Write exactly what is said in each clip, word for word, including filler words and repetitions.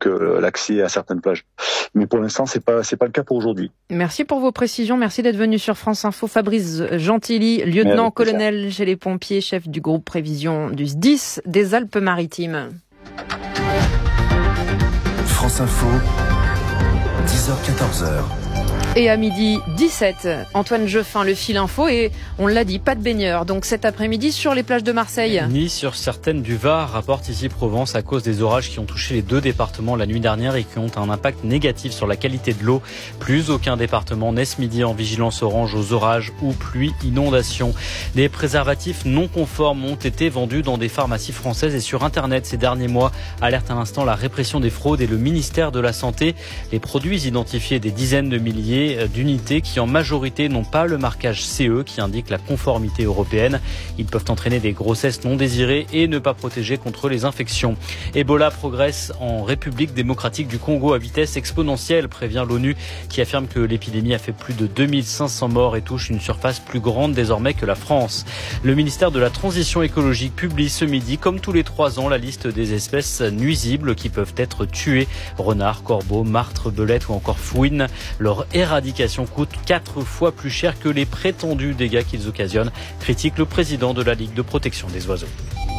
euh, l'accès à certaines plages. Mais pour l'instant, c'est pas c'est pas le cas pour aujourd'hui. Merci pour vos précisions. Merci d'être venu sur France Info. Fabrice Gentilly, lieutenant-colonel chez les pompiers, chef du groupe prévision du S D I S des Alpes-Maritimes. France Info, dix heures quatorze. Et à midi dix-sept, Antoine Jeffin, le fil info, et on l'a dit, pas de baigneurs. Donc cet après-midi sur les plages de Marseille. Ni sur certaines du Var, rapporte ici Provence, à cause des orages qui ont touché les deux départements la nuit dernière et qui ont un impact négatif sur la qualité de l'eau. Plus aucun département n'est ce midi en vigilance orange aux orages ou pluies, inondations. Des préservatifs non conformes ont été vendus dans des pharmacies françaises et sur Internet ces derniers mois. Alerte à l'instant la répression des fraudes et le ministère de la Santé. Les produits identifiés des dizaines de milliers d'unités qui en majorité n'ont pas le marquage C E qui indique la conformité européenne. Ils peuvent entraîner des grossesses non désirées et ne pas protéger contre les infections. Ebola progresse en République démocratique du Congo à vitesse exponentielle, prévient l'ONU, qui affirme que l'épidémie a fait plus de deux mille cinq cents morts et touche une surface plus grande désormais que la France. Le ministère de la Transition écologique publie ce midi, comme tous les trois ans, la liste des espèces nuisibles qui peuvent être tuées. Renards, corbeaux, martres, belettes ou encore fouines. Leur éradication coûte quatre fois plus cher que les prétendus dégâts qu'ils occasionnent, critique le président de la Ligue de protection des oiseaux.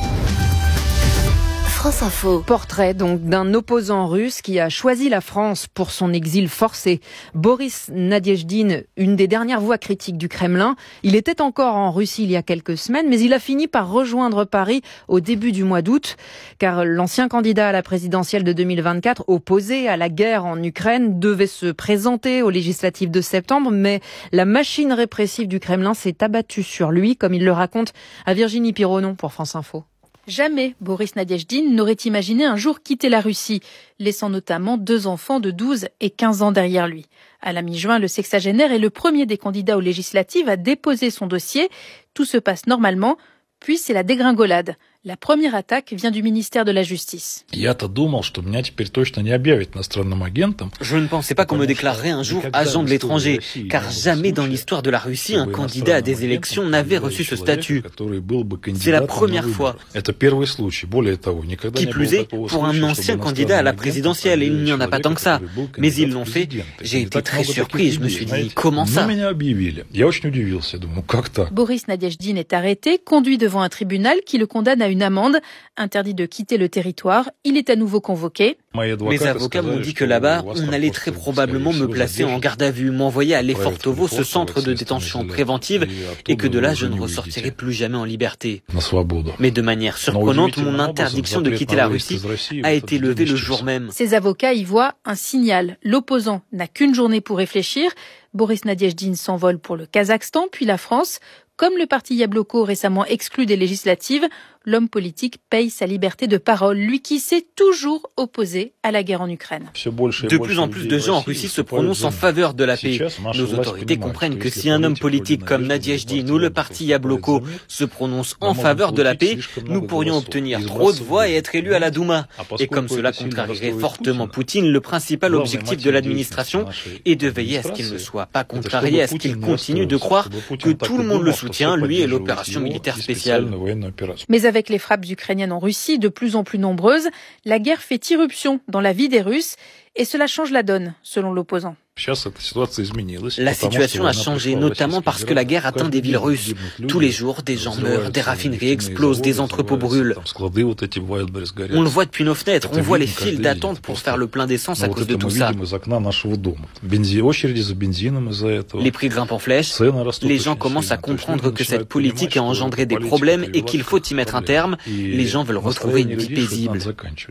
France Info. Portrait donc d'un opposant russe qui a choisi la France pour son exil forcé. Boris Nadiejdine, une des dernières voix critiques du Kremlin. Il était encore en Russie il y a quelques semaines, mais il a fini par rejoindre Paris au début du mois d'août, car l'ancien candidat à la présidentielle de deux mille vingt-quatre, opposé à la guerre en Ukraine, devait se présenter aux législatives de septembre, mais la machine répressive du Kremlin s'est abattue sur lui, comme il le raconte à Virginie Pironon pour France Info. Jamais Boris Nadiejdine n'aurait imaginé un jour quitter la Russie, laissant notamment deux enfants de douze et quinze ans derrière lui. À la mi-juin, le sexagénaire est le premier des candidats aux législatives à déposer son dossier. Tout se passe normalement, puis c'est la dégringolade. La première attaque vient du ministère de la Justice. Je ne pensais pas qu'on me déclarerait un jour agent de l'étranger, car jamais dans l'histoire de la Russie, un candidat à des élections n'avait reçu ce statut. C'est la première fois. Qui plus est, pour un ancien candidat à la présidentielle, et il n'y en a pas tant que ça. Mais ils l'ont fait. J'ai été très surpris, je me suis dit, comment ça? Boris Nadiejdine est arrêté, conduit devant un tribunal qui le condamne à une amende, interdit de quitter le territoire. Il est à nouveau convoqué. Mes avocats m'ont dit que là-bas, on allait très probablement me placer en garde à vue, m'envoyer à Lefortovo, ce centre de détention préventive, et que de là, je ne ressortirai plus jamais en liberté. Mais de manière surprenante, mon interdiction de quitter la Russie a été levée le jour même. Ses avocats y voient un signal. L'opposant n'a qu'une journée pour réfléchir. Boris Nadiejdine s'envole pour le Kazakhstan, puis la France. Comme le parti Yabloko récemment exclu des législatives, l'homme politique paye sa liberté de parole, lui qui s'est toujours opposé à la guerre en Ukraine. De plus en plus de gens en Russie se prononcent en faveur de la paix. Nos autorités comprennent que si un homme politique comme Nadiejdine ou le parti Yabloko se prononce en faveur de la paix, nous pourrions obtenir trop de voix et être élus à la Douma. Et comme cela contrarierait fortement Poutine, le principal objectif de l'administration est de veiller à ce qu'il ne soit pas contrarié, à ce qu'il continue de croire que tout le monde le soutient, lui et l'opération militaire spéciale. Mais avec les frappes ukrainiennes en Russie de plus en plus nombreuses, la guerre fait irruption dans la vie des Russes et cela change la donne, selon l'opposant. La situation a changé, notamment parce que la guerre atteint des villes russes. Tous les jours, des gens meurent, des raffineries explosent, des entrepôts brûlent. On le voit depuis nos fenêtres, on voit les files d'attente pour faire le plein d'essence à cause de tout ça. Les prix grimpent en flèche, les gens commencent à comprendre que cette politique a engendré des problèmes et qu'il faut y mettre un terme. Les gens veulent retrouver une vie paisible.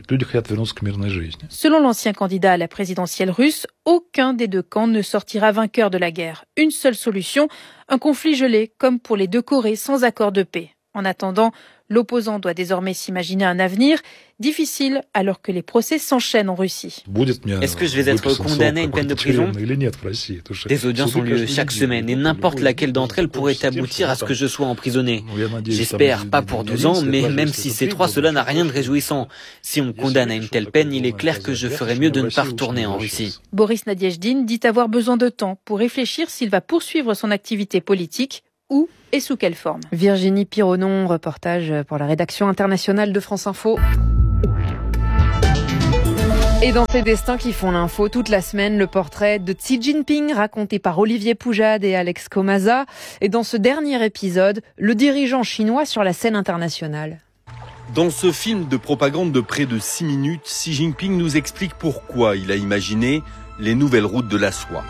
Selon l'ancien candidat à la présidentielle russe, aucun des deux camps ne sortira vainqueur de la guerre. Une seule solution, un conflit gelé, comme pour les deux Corées, sans accord de paix. En attendant, l'opposant doit désormais s'imaginer un avenir difficile alors que les procès s'enchaînent en Russie. Est-ce que je vais être condamné à une peine de prison? Des audiences ont lieu chaque semaine et n'importe laquelle d'entre elles pourrait aboutir à ce que je sois emprisonné. J'espère pas pour douze ans, mais même si c'est trois, cela n'a rien de réjouissant. Si on me condamne à une telle peine, il est clair que je ferais mieux de ne pas retourner en Russie. Boris Nadiejdine dit avoir besoin de temps pour réfléchir s'il va poursuivre son activité politique. Où et sous quelle forme? Virginie Pironon, reportage pour la rédaction internationale de France Info. Et dans ces destins qui font l'info, toute la semaine, le portrait de Xi Jinping raconté par Olivier Poujade et Alex Comaza. Et dans ce dernier épisode, le dirigeant chinois sur la scène internationale. Dans ce film de propagande de près de six minutes, Xi Jinping nous explique pourquoi il a imaginé les nouvelles routes de la soie.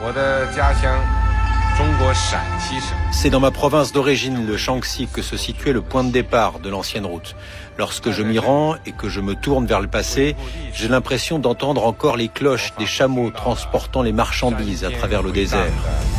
C'est dans ma province d'origine, le Shaanxi, que se situait le point de départ de l'ancienne route. Lorsque je m'y rends et que je me tourne vers le passé, j'ai l'impression d'entendre encore les cloches des chameaux transportant les marchandises à travers le désert.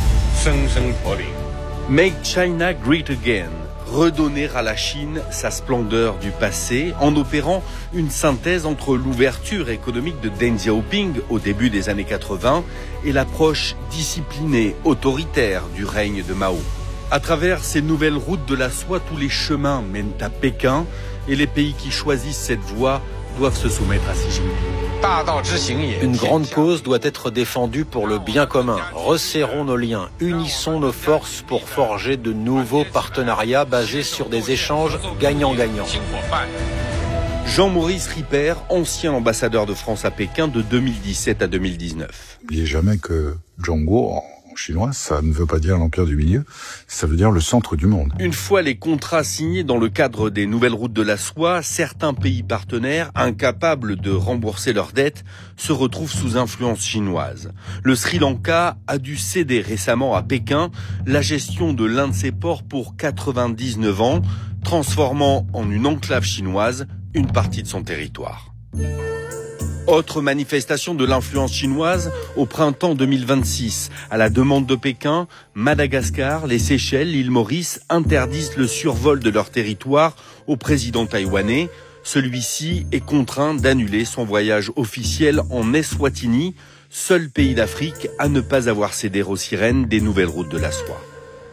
Make China Great Again. Redonner à la Chine sa splendeur du passé en opérant une synthèse entre l'ouverture économique de Deng Xiaoping au début des années quatre-vingts et l'approche disciplinée, autoritaire du règne de Mao. À travers ces nouvelles routes de la soie, tous les chemins mènent à Pékin et les pays qui choisissent cette voie doivent se soumettre à Xi Jinping. Une grande cause doit être défendue pour le bien commun. Resserrons nos liens, unissons nos forces pour forger de nouveaux partenariats basés sur des échanges gagnant-gagnant. Jean-Maurice Ripper, ancien ambassadeur de France à Pékin de deux mille dix-sept à deux mille dix-neuf. N'oubliez jamais que Zhongguo, en chinois, ça ne veut pas dire l'empire du milieu, ça veut dire le centre du monde. Une fois les contrats signés dans le cadre des nouvelles routes de la soie, certains pays partenaires, incapables de rembourser leurs dettes, se retrouvent sous influence chinoise. Le Sri Lanka a dû céder récemment à Pékin la gestion de l'un de ses ports pour quatre-vingt-dix-neuf ans, transformant en une enclave chinoise une partie de son territoire. Autre manifestation de l'influence chinoise au printemps deux mille vingt-six. À la demande de Pékin, Madagascar, les Seychelles, l'île Maurice interdisent le survol de leur territoire au président taïwanais. Celui-ci est contraint d'annuler son voyage officiel en Eswatini, seul pays d'Afrique à ne pas avoir cédé aux sirènes des nouvelles routes de la soie.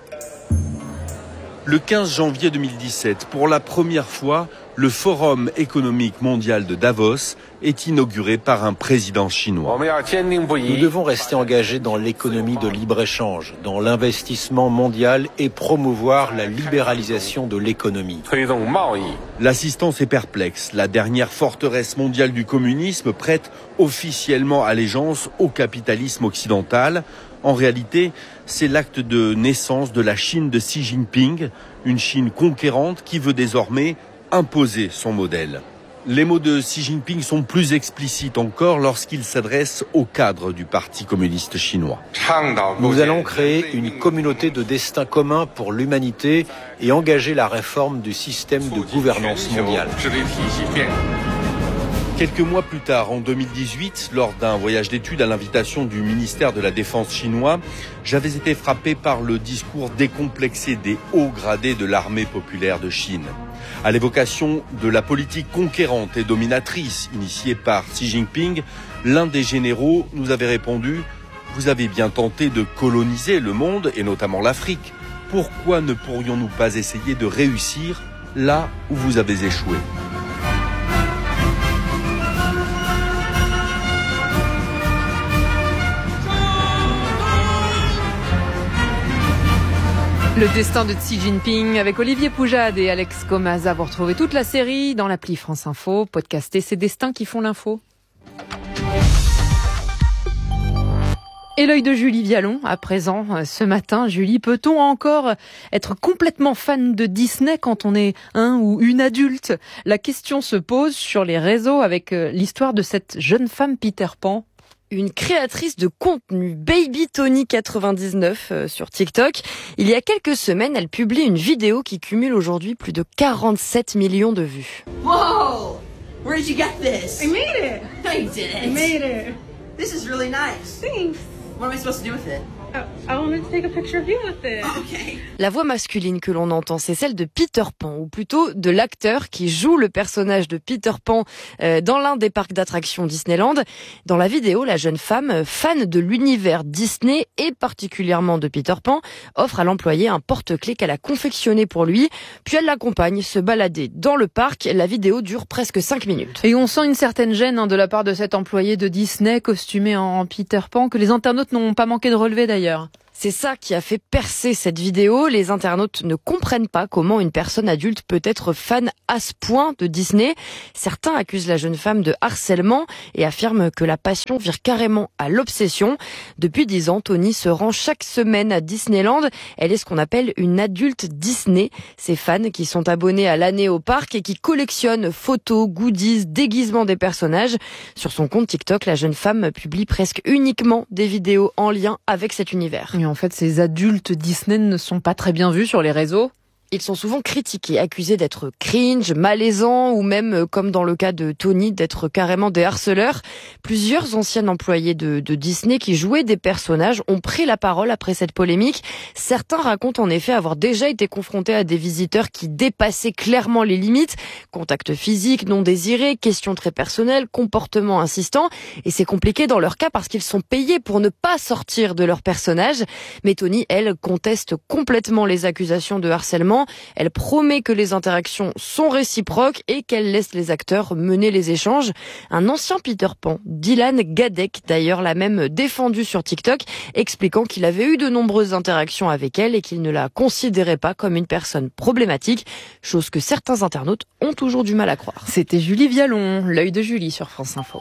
Le quinze janvier deux mille dix-sept, pour la première fois, le Forum économique mondial de Davos est inauguré par un président chinois. Nous devons rester engagés dans l'économie de libre-échange, dans l'investissement mondial et promouvoir la libéralisation de l'économie. L'assistance est perplexe. La dernière forteresse mondiale du communisme prête officiellement allégeance au capitalisme occidental. En réalité, c'est l'acte de naissance de la Chine de Xi Jinping, une Chine conquérante qui veut désormais imposer son modèle. Les mots de Xi Jinping sont plus explicites encore lorsqu'il s'adresse au cadre du Parti communiste chinois. Nous allons créer une communauté de destin commun pour l'humanité et engager la réforme du système de gouvernance mondiale. Quelques mois plus tard, en deux mille dix-huit, lors d'un voyage d'études à l'invitation du ministère de la Défense chinois, j'avais été frappé par le discours décomplexé des hauts gradés de l'armée populaire de Chine. À l'évocation de la politique conquérante et dominatrice initiée par Xi Jinping, l'un des généraux nous avait répondu « Vous avez bien tenté de coloniser le monde, et notamment l'Afrique. Pourquoi ne pourrions-nous pas essayer de réussir là où vous avez échoué ?» Le destin de Xi Jinping avec Olivier Poujade et Alex Comaza. Vous retrouvez toute la série dans l'appli France Info. Podcastez ces destins qui font l'info. Et l'œil de Julie Vialon, à présent, ce matin. Julie, peut-on encore être complètement fan de Disney quand on est un ou une adulte ? La question se pose sur les réseaux avec l'histoire de cette jeune femme Peter Pan. Une créatrice de contenu, Baby Tony quatre-vingt-dix-neuf euh, sur TikTok. Il y a quelques semaines, elle publie une vidéo qui cumule aujourd'hui plus de quarante-sept millions de vues. Whoa! Where did you get this? I made it. No, you didn't. I made it. This is really nice. Thanks. What am I supposed to do with it? Oh, I wanted to take a picture of you with it. Okay. La voix masculine que l'on entend, c'est celle de Peter Pan, ou plutôt de l'acteur qui joue le personnage de Peter Pan euh, dans l'un des parcs d'attractions Disneyland. Dans la vidéo, la jeune femme, fan de l'univers Disney et particulièrement de Peter Pan, offre à l'employé un porte-clés qu'elle a confectionné pour lui, puis elle l'accompagne se balader dans le parc. La vidéo dure presque cinq minutes. Et on sent une certaine gêne hein, de la part de cet employé de Disney costumé en Peter Pan que les internautes n'ont pas manqué de relever d'ailleurs. C'est ça qui a fait percer cette vidéo. Les internautes ne comprennent pas comment une personne adulte peut être fan à ce point de Disney. Certains accusent la jeune femme de harcèlement et affirment que la passion vire carrément à l'obsession. Depuis dix ans, Tony se rend chaque semaine à Disneyland. Elle est ce qu'on appelle une adulte Disney. Ces fans qui sont abonnés à l'année au parc et qui collectionnent photos, goodies, déguisements des personnages. Sur son compte TikTok, la jeune femme publie presque uniquement des vidéos en lien avec cet univers. Et en fait, ces adultes Disney ne sont pas très bien vus sur les réseaux. Ils sont souvent critiqués, accusés d'être cringe, malaisants ou même, comme dans le cas de Tony, d'être carrément des harceleurs. Plusieurs anciens employés de, de Disney qui jouaient des personnages ont pris la parole après cette polémique. Certains racontent en effet avoir déjà été confrontés à des visiteurs qui dépassaient clairement les limites. Contact physique non désiré, questions très personnelles, comportements insistants. Et c'est compliqué dans leur cas parce qu'ils sont payés pour ne pas sortir de leur personnage. Mais Tony, elle, conteste complètement les accusations de harcèlement. Elle promet que les interactions sont réciproques et qu'elle laisse les acteurs mener les échanges. Un ancien Peter Pan, Dylan Gadek d'ailleurs, l'a même défendu sur TikTok, expliquant qu'il avait eu de nombreuses interactions avec elle et qu'il ne la considérait pas comme une personne problématique, chose que certains internautes ont toujours du mal à croire. C'était Julie Vialon, l'œil de Julie sur France Info.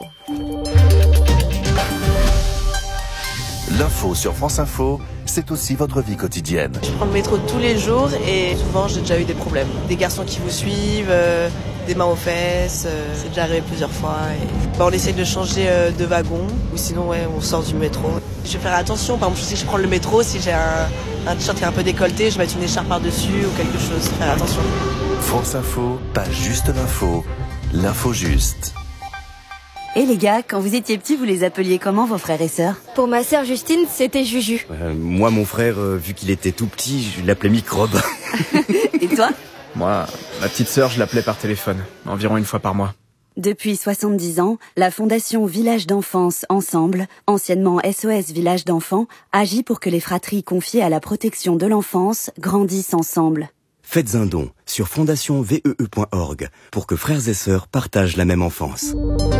L'info sur France Info, c'est aussi votre vie quotidienne. Je prends le métro tous les jours et souvent j'ai déjà eu des problèmes. Des garçons qui vous suivent, euh, des mains aux fesses, euh, c'est déjà arrivé plusieurs fois. Et... Bah, on essaye de changer euh, de wagon ou sinon ouais, on sort du métro. Je vais faire attention, par exemple si je prends le métro, si j'ai un, un t-shirt qui est un peu décolleté, je vais mettre une écharpe par-dessus ou quelque chose, faire attention. France Info, pas juste l'info, l'info juste. Et les gars, quand vous étiez petits, vous les appeliez comment vos frères et sœurs? Pour ma sœur Justine, c'était Juju. Euh, moi, mon frère, euh, vu qu'il était tout petit, je l'appelais Microbe. Et toi? Moi, ma petite sœur, je l'appelais par téléphone, environ une fois par mois. Depuis soixante-dix ans, la Fondation Village d'Enfance Ensemble, anciennement S O S Village d'Enfants, agit pour que les fratries confiées à la protection de l'enfance grandissent ensemble. Faites un don sur fondation V E E point org pour que frères et sœurs partagent la même enfance.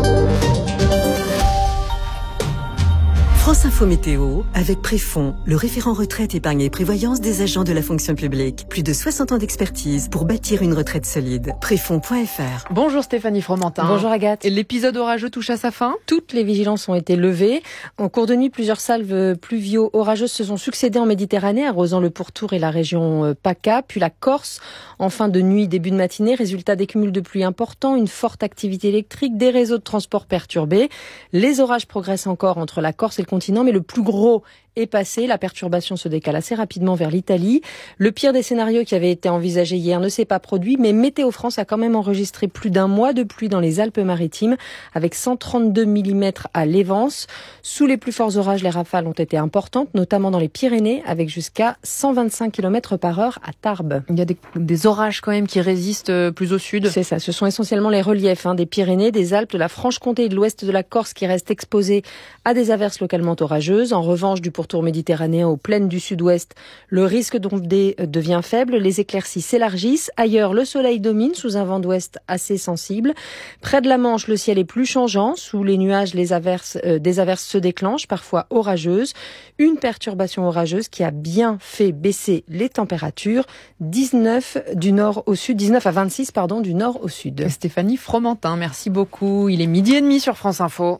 France Info Météo, avec Préfond, le référent retraite, épargne et prévoyance des agents de la fonction publique. Plus de soixante ans d'expertise pour bâtir une retraite solide. Préfond point F R. Bonjour Stéphanie Fromentin. Bonjour Agathe. Et l'épisode orageux touche à sa fin? Toutes les vigilances ont été levées. En cours de nuit, plusieurs salves pluvio-orageuses se sont succédées en Méditerranée, arrosant le pourtour et la région PACA, puis la Corse. En fin de nuit, début de matinée, résultat des cumuls de pluie importants, une forte activité électrique, des réseaux de transport perturbés. Les orages progressent encore entre la Corse et le continent, mais le plus gros est passé. La perturbation se décale assez rapidement vers l'Italie. Le pire des scénarios qui avait été envisagé hier ne s'est pas produit, mais Météo France a quand même enregistré plus d'un mois de pluie dans les Alpes-Maritimes, avec cent trente-deux millimètres à Lévance. Sous les plus forts orages, les rafales ont été importantes, notamment dans les Pyrénées, avec jusqu'à cent vingt-cinq kilomètres par heure à Tarbes. Il y a des, des orages quand même qui résistent plus au sud. C'est ça, ce sont essentiellement les reliefs hein, des Pyrénées, des Alpes, de la Franche-Comté et de l'ouest de la Corse qui restent exposés à des averses localement orageuses. En revanche, du pourtour méditerranéen aux plaines du sud-ouest, le risque d'ondée devient faible, les éclaircies s'élargissent. Ailleurs, le soleil domine sous un vent d'ouest assez sensible. Près de la Manche, le ciel est plus changeant. Sous les nuages, les averses, euh, des averses se déclenchent, parfois orageuses. Une perturbation orageuse qui a bien fait baisser les températures. dix-neuf du nord au sud, dix-neuf à vingt-six pardon, du nord au sud. Stéphanie Fromentin, merci beaucoup. Il est midi et demi sur France Info.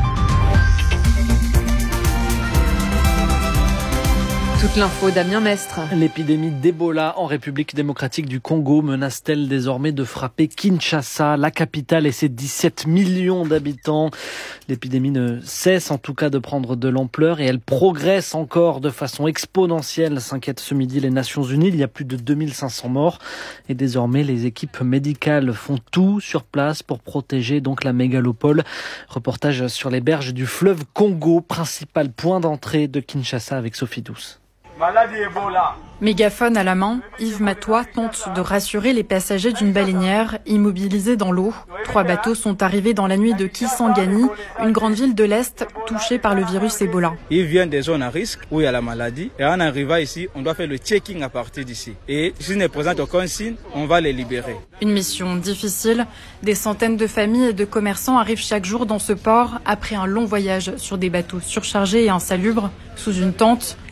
Toute l'info, Damien Mestre. L'épidémie d'Ebola en République démocratique du Congo menace-t-elle désormais de frapper Kinshasa, la capitale et ses dix-sept millions d'habitants? L'épidémie ne cesse en tout cas de prendre de l'ampleur et elle progresse encore de façon exponentielle, s'inquiètent ce midi les Nations Unies. Il y a plus de deux mille cinq cents morts et désormais les équipes médicales font tout sur place pour protéger donc la mégalopole. Reportage sur les berges du fleuve Congo, principal point d'entrée de Kinshasa avec Sophie Douce. Maladie Ebola. Mégaphone à la main, Yves Matois tente de rassurer les passagers d'une baleinière immobilisée dans l'eau. Trois bateaux sont arrivés dans la nuit de Kisangani, une grande ville de l'Est touchée par le virus Ebola. Ils viennent des zones à risque où il y a la maladie. Et en arrivant ici, on doit faire le checking à partir d'ici. Et s'ils ne présentent aucun signe, on va les libérer. Une mission difficile. Des centaines de familles et de commerçants arrivent chaque jour dans ce port après un long voyage sur des bateaux surchargés et insalubres. Sous une tente,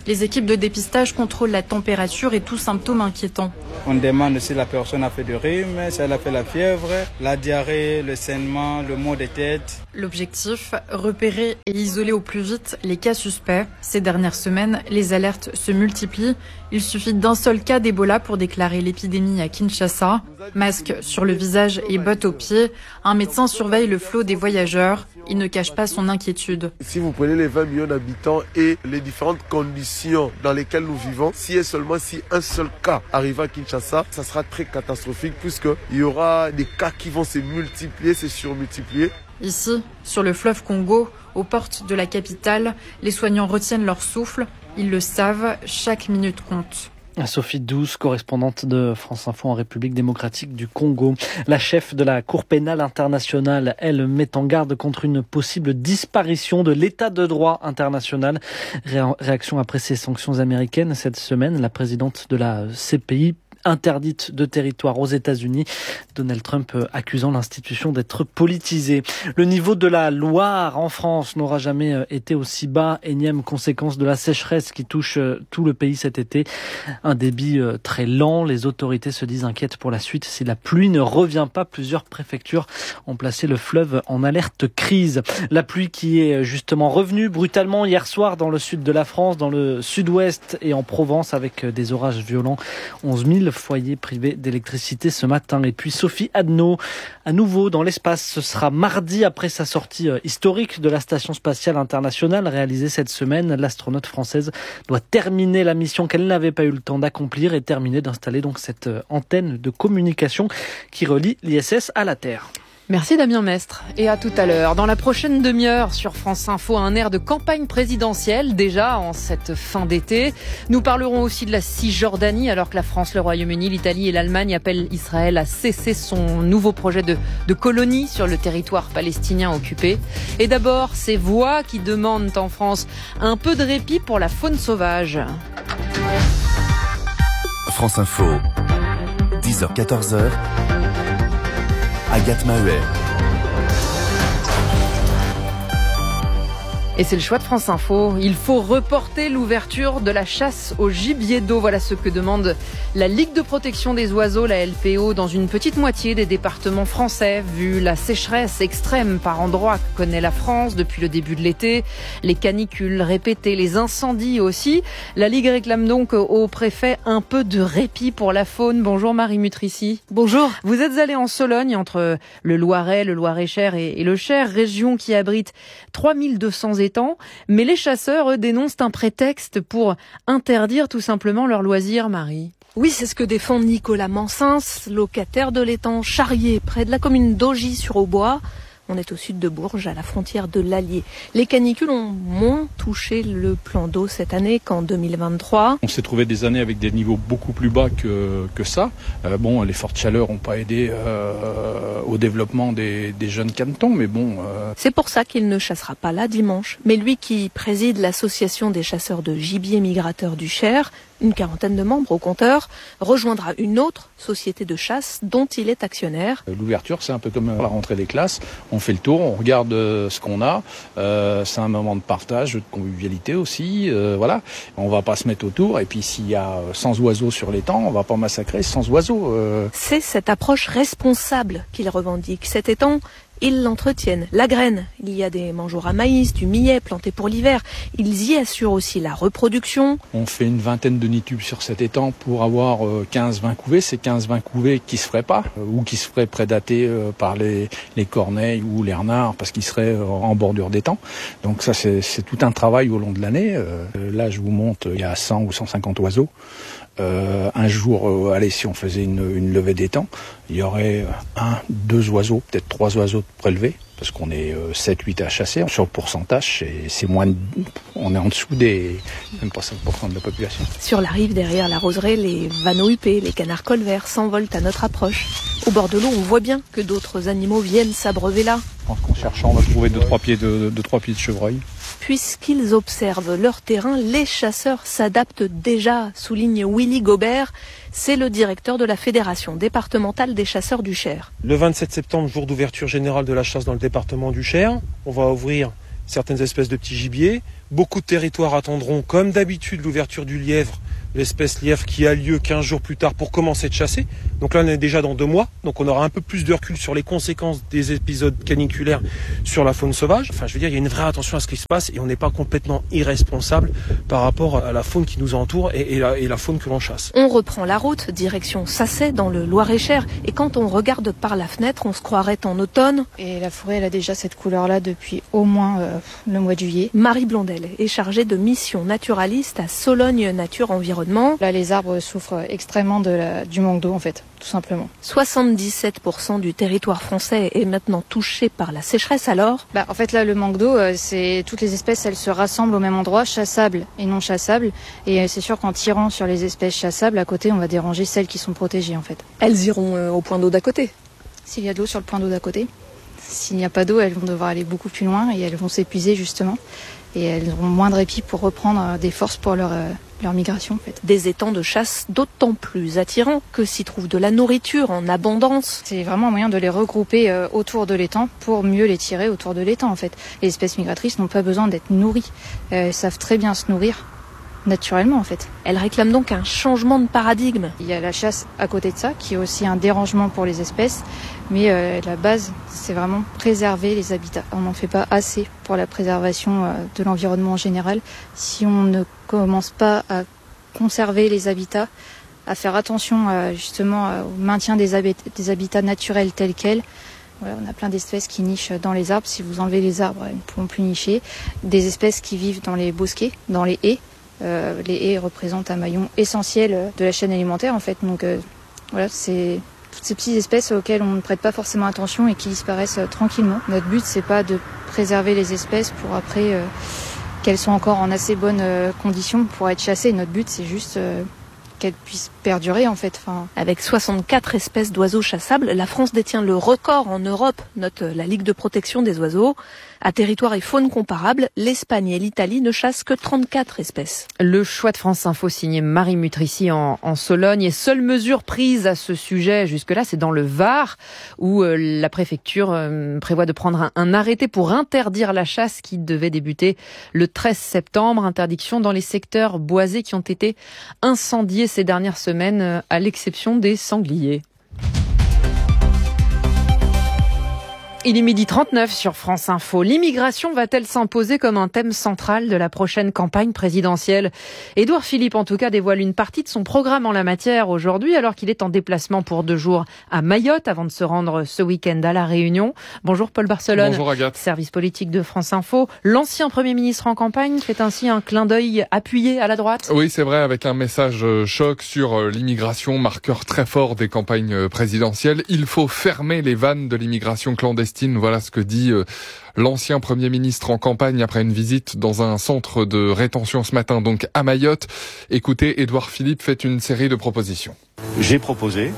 Les équipes de dépistage contrôlent la température et tout symptôme inquiétant. On demande si la personne a fait de rhume, si elle a fait la fièvre, la diarrhée, le saignement, le maux de tête. L'objectif, repérer et isoler au plus vite les cas suspects. Ces dernières semaines, les alertes se multiplient. Il suffit d'un seul cas d'Ebola pour déclarer l'épidémie à Kinshasa. Masque sur le visage et bottes aux pieds, un médecin surveille le flot des voyageurs. Il ne cache pas son inquiétude. Si vous prenez les vingt millions d'habitants et les différentes conditions dans lesquelles nous vivons, si et seulement si un seul cas arrive à Kinshasa, ça sera très catastrophique puisqu'il y aura des cas qui vont se multiplier, se surmultiplier. Ici, sur le fleuve Congo, aux portes de la capitale, les soignants retiennent leur souffle. Ils le savent, chaque minute compte. Sophie Douce, correspondante de France Info en République démocratique du Congo. La chef de la Cour pénale internationale, elle, met en garde contre une possible disparition de l'état de droit international. Réaction après ces sanctions américaines cette semaine, la présidente de la C P I interdite de territoire aux États-Unis. Donald Trump accusant l'institution d'être politisée. Le niveau de la Loire en France n'aura jamais été aussi bas. Énième conséquence de la sécheresse qui touche tout le pays cet été. Un débit très lent. Les autorités se disent inquiètes pour la suite si la pluie ne revient pas. Plusieurs préfectures ont placé le fleuve en alerte crise. La pluie qui est justement revenue brutalement hier soir dans le sud de la France, dans le sud-ouest et en Provence avec des orages violents. onze mille foyers privés d'électricité ce matin. Et puis Sophie Adno, à nouveau dans l'espace. Ce sera mardi après sa sortie historique de la Station spatiale internationale réalisée cette semaine. L'astronaute française doit terminer la mission qu'elle n'avait pas eu le temps d'accomplir et terminer d'installer donc cette antenne de communication qui relie l'I S S à la Terre. Merci Damien Mestre et à tout à l'heure. Dans la prochaine demi-heure sur France Info, un air de campagne présidentielle déjà en cette fin d'été. Nous parlerons aussi de la Cisjordanie alors que la France, le Royaume-Uni, l'Italie et l'Allemagne appellent Israël à cesser son nouveau projet de, de colonie sur le territoire palestinien occupé. Et d'abord, ces voix qui demandent en France un peu de répit pour la faune sauvage. France Info, dix heures quatorze heures. Agathe Mahuet. Et c'est le choix de France Info. Il faut reporter l'ouverture de la chasse au gibier d'eau. Voilà ce que demande la Ligue de protection des oiseaux, la L P O, dans une petite moitié des départements français. Vu la sécheresse extrême par endroits que connaît la France depuis le début de l'été, les canicules répétées, les incendies aussi, la Ligue réclame donc au préfet un peu de répit pour la faune. Bonjour Marie Mutrici. Bonjour. Vous êtes allée en Sologne entre le Loiret, le Loir-et-Cher et, et le Cher, région qui abrite trois mille deux cents étangs, mais les chasseurs, eux, dénoncent un prétexte pour interdire tout simplement leurs loisirs, Marie. Oui, c'est ce que défend Nicolas Mansins, locataire de l'étang Charrier, près de la commune d'Augy-sur-Aubois. On est au sud de Bourges, à la frontière de l'Allier. Les canicules ont moins touché le plan d'eau cette année qu'en deux mille vingt-trois. On s'est trouvé des années avec des niveaux beaucoup plus bas que, que ça. Euh, bon, les fortes chaleurs n'ont pas aidé euh, au développement des, des jeunes canetons, mais bon... Euh... C'est pour ça qu'il ne chassera pas là dimanche. Mais lui qui préside l'association des chasseurs de gibier migrateurs du Cher, une quarantaine de membres au compteur, rejoindra une autre société de chasse dont il est actionnaire. L'ouverture, c'est un peu comme la rentrée des classes. On fait le tour, on regarde ce qu'on a. Euh, c'est un moment de partage, de convivialité aussi. Euh, voilà, on va pas se mettre autour. Et puis s'il y a cent oiseaux sur l'étang, on va pas massacrer cent oiseaux. Euh. C'est cette approche responsable qu'il revendique. Cet étang, ils l'entretiennent, la graine. Il y a des mangeoires à maïs, du millet planté pour l'hiver. Ils y assurent aussi la reproduction. On fait une vingtaine de nids-tubes sur cet étang pour avoir quinze vingt couvées. C'est quinze vingt couvées qui se feraient pas ou qui se feraient prédater par les, les corneilles ou les renards parce qu'ils seraient en bordure d'étang. Donc ça, c'est, c'est tout un travail au long de l'année. Là, je vous montre, il y a cent ou cent cinquante oiseaux. Euh, un jour, euh, allez, si on faisait une, une levée d'étang, il y aurait un, deux oiseaux, peut-être trois oiseaux prélevés, parce qu'on est euh, sept huit à chasser. Sur le pourcentage, c'est, c'est moins de, on est en dessous des, même pas cinq pour cent de la population. Sur la rive, derrière la roseraie, les vanneaux huppés, les canards colverts s'envolent à notre approche. Au bord de l'eau, on voit bien que d'autres animaux viennent s'abreuver là. Je pense qu'en cherchant, on va trouver deux, trois pieds de, de trois pieds de chevreuil. Puisqu'ils observent leur terrain, les chasseurs s'adaptent déjà, souligne Willy Gobert. C'est le directeur de la Fédération départementale des chasseurs du Cher. Le vingt-sept septembre, jour d'ouverture générale de la chasse dans le département du Cher, on va ouvrir certaines espèces de petits gibiers. Beaucoup de territoires attendront, comme d'habitude, l'ouverture du lièvre, l'espèce lièvre qui a lieu quinze jours plus tard pour commencer de chasser. Donc là, on est déjà dans deux mois. Donc on aura un peu plus de recul sur les conséquences des épisodes caniculaires sur la faune sauvage. Enfin, je veux dire, il y a une vraie attention à ce qui se passe et on n'est pas complètement irresponsable par rapport à la faune qui nous entoure et, et, la, et la faune que l'on chasse. On reprend la route, direction Sacey, dans le Loir-et-Cher. Et quand on regarde par la fenêtre, on se croirait en automne. Et la forêt, elle a déjà cette couleur-là depuis au moins euh, le mois de juillet. Marie Blondel est chargée de mission naturaliste à Sologne Nature Environnement. Là, les arbres souffrent extrêmement de la, du manque d'eau, en fait, tout simplement. soixante-dix-sept pour cent du territoire français est maintenant touché par la sécheresse, alors bah, En fait, là, le manque d'eau, c'est toutes les espèces, elles se rassemblent au même endroit, chassables et non chassables. Et c'est sûr qu'en tirant sur les espèces chassables, à côté, on va déranger celles qui sont protégées, en fait. Elles iront euh, au point d'eau d'à côté. S'il y a de l'eau sur le point d'eau d'à côté. S'il n'y a pas d'eau, elles vont devoir aller beaucoup plus loin et elles vont s'épuiser, justement. Et elles auront moins de répit pour reprendre des forces pour leur, euh, leur migration. En fait. Des étangs de chasse d'autant plus attirants que s'y trouve de la nourriture en abondance. C'est vraiment un moyen de les regrouper euh, autour de l'étang pour mieux les tirer autour de l'étang. En fait. Les espèces migratrices n'ont pas besoin d'être nourries. Euh, elles savent très bien se nourrir naturellement en fait. Elle réclame donc un changement de paradigme. Il y a la chasse à côté de ça qui est aussi un dérangement pour les espèces, mais euh, la base c'est vraiment préserver les habitats. On n'en fait pas assez pour la préservation euh, de l'environnement en général. Si on ne commence pas à conserver les habitats, à faire attention euh, justement euh, au maintien des, habit- des habitats naturels tels quels, voilà, on a plein d'espèces qui nichent dans les arbres. Si vous enlevez les arbres, elles ne pourront plus nicher. Des espèces qui vivent dans les bosquets, dans les haies. Euh, les haies représentent un maillon essentiel de la chaîne alimentaire en fait. Donc euh, voilà, c'est toutes ces petites espèces auxquelles on ne prête pas forcément attention et qui disparaissent euh, tranquillement. Notre but c'est pas de préserver les espèces pour après euh, qu'elles soient encore en assez bonnes euh, conditions pour être chassées. Notre but c'est juste euh, qu'elles puissent perdurer en fait. Enfin... Avec soixante-quatre espèces d'oiseaux chassables, la France détient le record en Europe, note la Ligue de protection des oiseaux. À territoire et faune comparables, l'Espagne et l'Italie ne chassent que trente-quatre espèces. Le choix de France Info signé Marie Mutrici en, en Sologne. Et seule mesure prise à ce sujet jusque-là, c'est dans le Var, où euh, la préfecture euh, prévoit de prendre un, un arrêté pour interdire la chasse qui devait débuter le treize septembre. Interdiction dans les secteurs boisés qui ont été incendiés ces dernières semaines, euh, à l'exception des sangliers. Il est midi trente-neuf sur France Info. L'immigration va-t-elle s'imposer comme un thème central de la prochaine campagne présidentielle ? Édouard Philippe, en tout cas, dévoile une partie de son programme en la matière aujourd'hui, alors qu'il est en déplacement pour deux jours à Mayotte, avant de se rendre ce week-end à La Réunion. Bonjour Paul Barcelone. Bonjour Agathe. Service politique de France Info. L'ancien Premier ministre en campagne fait ainsi un clin d'œil appuyé à la droite. Oui, c'est vrai, avec un message choc sur l'immigration, marqueur très fort des campagnes présidentielles. Il faut fermer les vannes de l'immigration clandestine. Voilà ce que dit euh, l'ancien Premier ministre en campagne après une visite dans un centre de rétention ce matin, donc à Mayotte. Écoutez, Édouard Philippe fait une série de propositions. J'ai proposé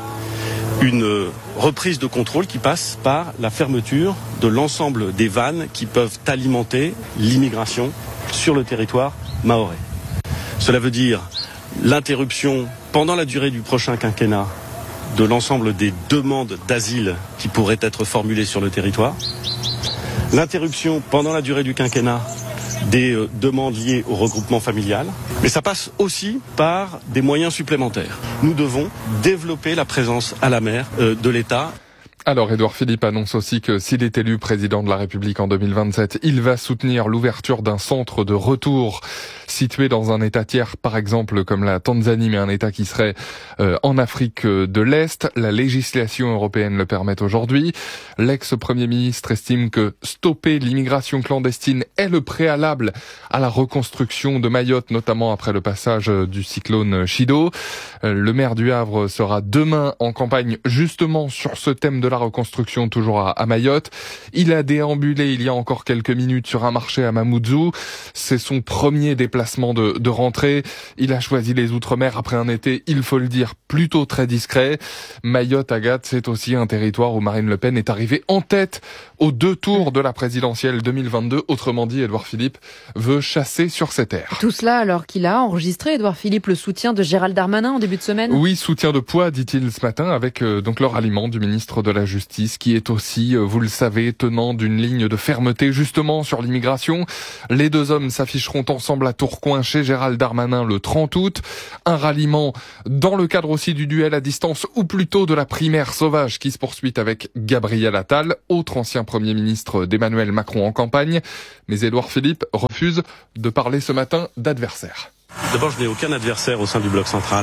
une reprise de contrôle qui passe par la fermeture de l'ensemble des vannes qui peuvent alimenter l'immigration sur le territoire mahorais. Cela veut dire l'interruption pendant la durée du prochain quinquennat de l'ensemble des demandes d'asile qui pourraient être formulées sur le territoire, l'interruption pendant la durée du quinquennat des euh, demandes liées au regroupement familial, mais ça passe aussi par des moyens supplémentaires. Nous devons développer la présence à la mer euh, de l'État. Alors, Édouard Philippe annonce aussi que s'il est élu président de la République en deux mille vingt-sept, il va soutenir l'ouverture d'un centre de retour situé dans un État tiers, par exemple comme la Tanzanie, mais un État qui serait euh, en Afrique de l'Est. La législation européenne le permet aujourd'hui. L'ex-premier ministre estime que stopper l'immigration clandestine est le préalable à la reconstruction de Mayotte, notamment après le passage du cyclone Chido. Euh, le maire du Havre sera demain en campagne justement sur ce thème de la reconstruction, toujours à, à Mayotte. Il a déambulé il y a encore quelques minutes sur un marché à Mamoudzou. C'est son premier déplacement De, de rentrée. Il a choisi les Outre-mer après un été, il faut le dire, plutôt très discret. Mayotte, Agathe, c'est aussi un territoire où Marine Le Pen est arrivée en tête aux deux tours de la présidentielle deux mille vingt-deux. Autrement dit, Édouard Philippe veut chasser sur ses terres. Tout cela alors qu'il a enregistré, Édouard Philippe, le soutien de Gérald Darmanin en début de semaine. Oui, soutien de poids, dit-il ce matin, avec euh, donc le ralliement du ministre de la la justice, qui est aussi, vous le savez, tenant d'une ligne de fermeté justement sur l'immigration. Les deux hommes s'afficheront ensemble à Tourcoing chez Gérald Darmanin le trente août. Un ralliement dans le cadre aussi du duel à distance, ou plutôt de la primaire sauvage qui se poursuit avec Gabriel Attal, autre ancien Premier ministre d'Emmanuel Macron en campagne. Mais Édouard Philippe refuse de parler ce matin d'adversaire. D'abord, je n'ai aucun adversaire au sein du bloc central.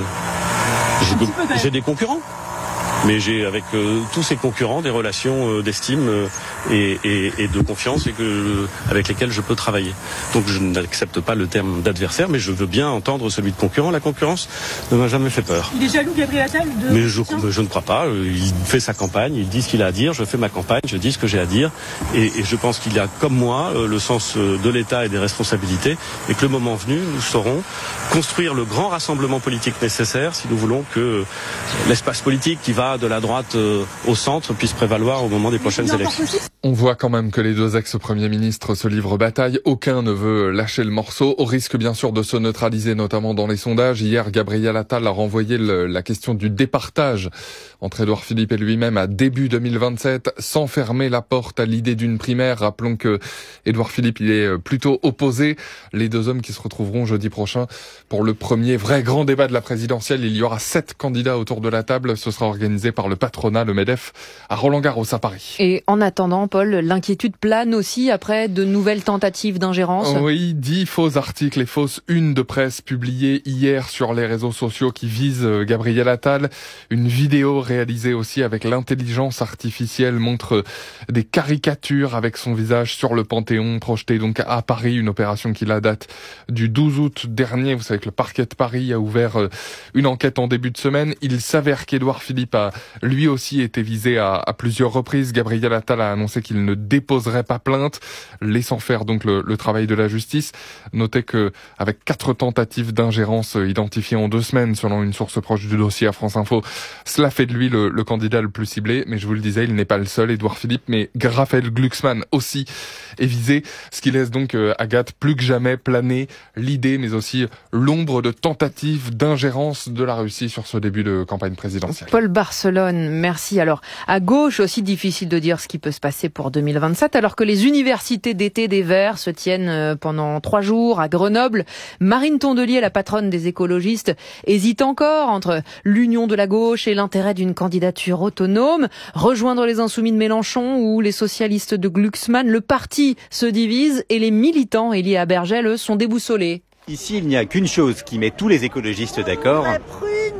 J'ai, j'ai des concurrents. Mais j'ai avec euh, tous ces concurrents des relations euh, d'estime euh, et, et, et de confiance et que, euh, avec lesquelles je peux travailler. Donc je n'accepte pas le terme d'adversaire, mais je veux bien entendre celui de concurrent. La concurrence ne m'a jamais fait peur. Il est jaloux, Gabriel Attal de... Mais je, je ne crois pas. Il fait sa campagne, il dit ce qu'il a à dire, je fais ma campagne, je dis ce que j'ai à dire. Et, et je pense qu'il a, comme moi, le sens de l'État et des responsabilités. Et que le moment venu, nous saurons construire le grand rassemblement politique nécessaire si nous voulons que l'espace politique qui va de la droite euh, au centre puisse prévaloir au moment des prochaines élections. On voit quand même que les deux ex-premiers ministres se livrent bataille. Aucun ne veut lâcher le morceau, au risque bien sûr de se neutraliser, notamment dans les sondages. Hier, Gabriel Attal a renvoyé le, la question du départage entre Édouard Philippe et lui-même à début deux mille vingt-sept, sans fermer la porte à l'idée d'une primaire. Rappelons que Édouard Philippe, il est plutôt opposé. Les deux hommes qui se retrouveront jeudi prochain pour le premier vrai grand débat de la présidentielle. Il y aura sept candidats autour de la table. Ce sera organisé par le patronat, le MEDEF, à Roland-Garros à Paris. Et en attendant, Paul, l'inquiétude plane aussi après de nouvelles tentatives d'ingérence. Oui, dix faux articles et fausses unes de presse publiées hier sur les réseaux sociaux qui visent Gabriel Attal. Une vidéo réalisée aussi avec l'intelligence artificielle montre des caricatures avec son visage sur le Panthéon, projetées donc à Paris, une opération qui la date du douze août dernier. Vous savez que le parquet de Paris a ouvert une enquête en début de semaine. Il s'avère qu'Édouard Philippe a lui aussi été visé à, à plusieurs reprises. Gabriel Attal a annoncé qu'il ne déposerait pas plainte, laissant faire donc le, le travail de la justice. Notez que avec quatre tentatives d'ingérence identifiées en deux semaines, selon une source proche du dossier à France Info, cela fait de lui le, le candidat le plus ciblé. Mais je vous le disais, il n'est pas le seul, Édouard Philippe, mais Raphaël Glucksmann aussi est visé, ce qui laisse donc euh, Agathe plus que jamais planer l'idée, mais aussi l'ombre de tentatives d'ingérence de la Russie sur ce début de campagne présidentielle. Paul Barcelone, merci. Alors, à gauche, aussi difficile de dire ce qui peut se passer pour deux mille vingt-sept, alors que les universités d'été des Verts se tiennent pendant trois jours à Grenoble. Marine Tondelier, la patronne des écologistes, hésite encore entre l'union de la gauche et l'intérêt d'une candidature autonome. Rejoindre les Insoumis de Mélenchon ou les socialistes de Glucksmann, le parti se divise et les militants, Élie Abergel, eux, sont déboussolés. Ici, il n'y a qu'une chose qui met tous les écologistes d'accord. La prune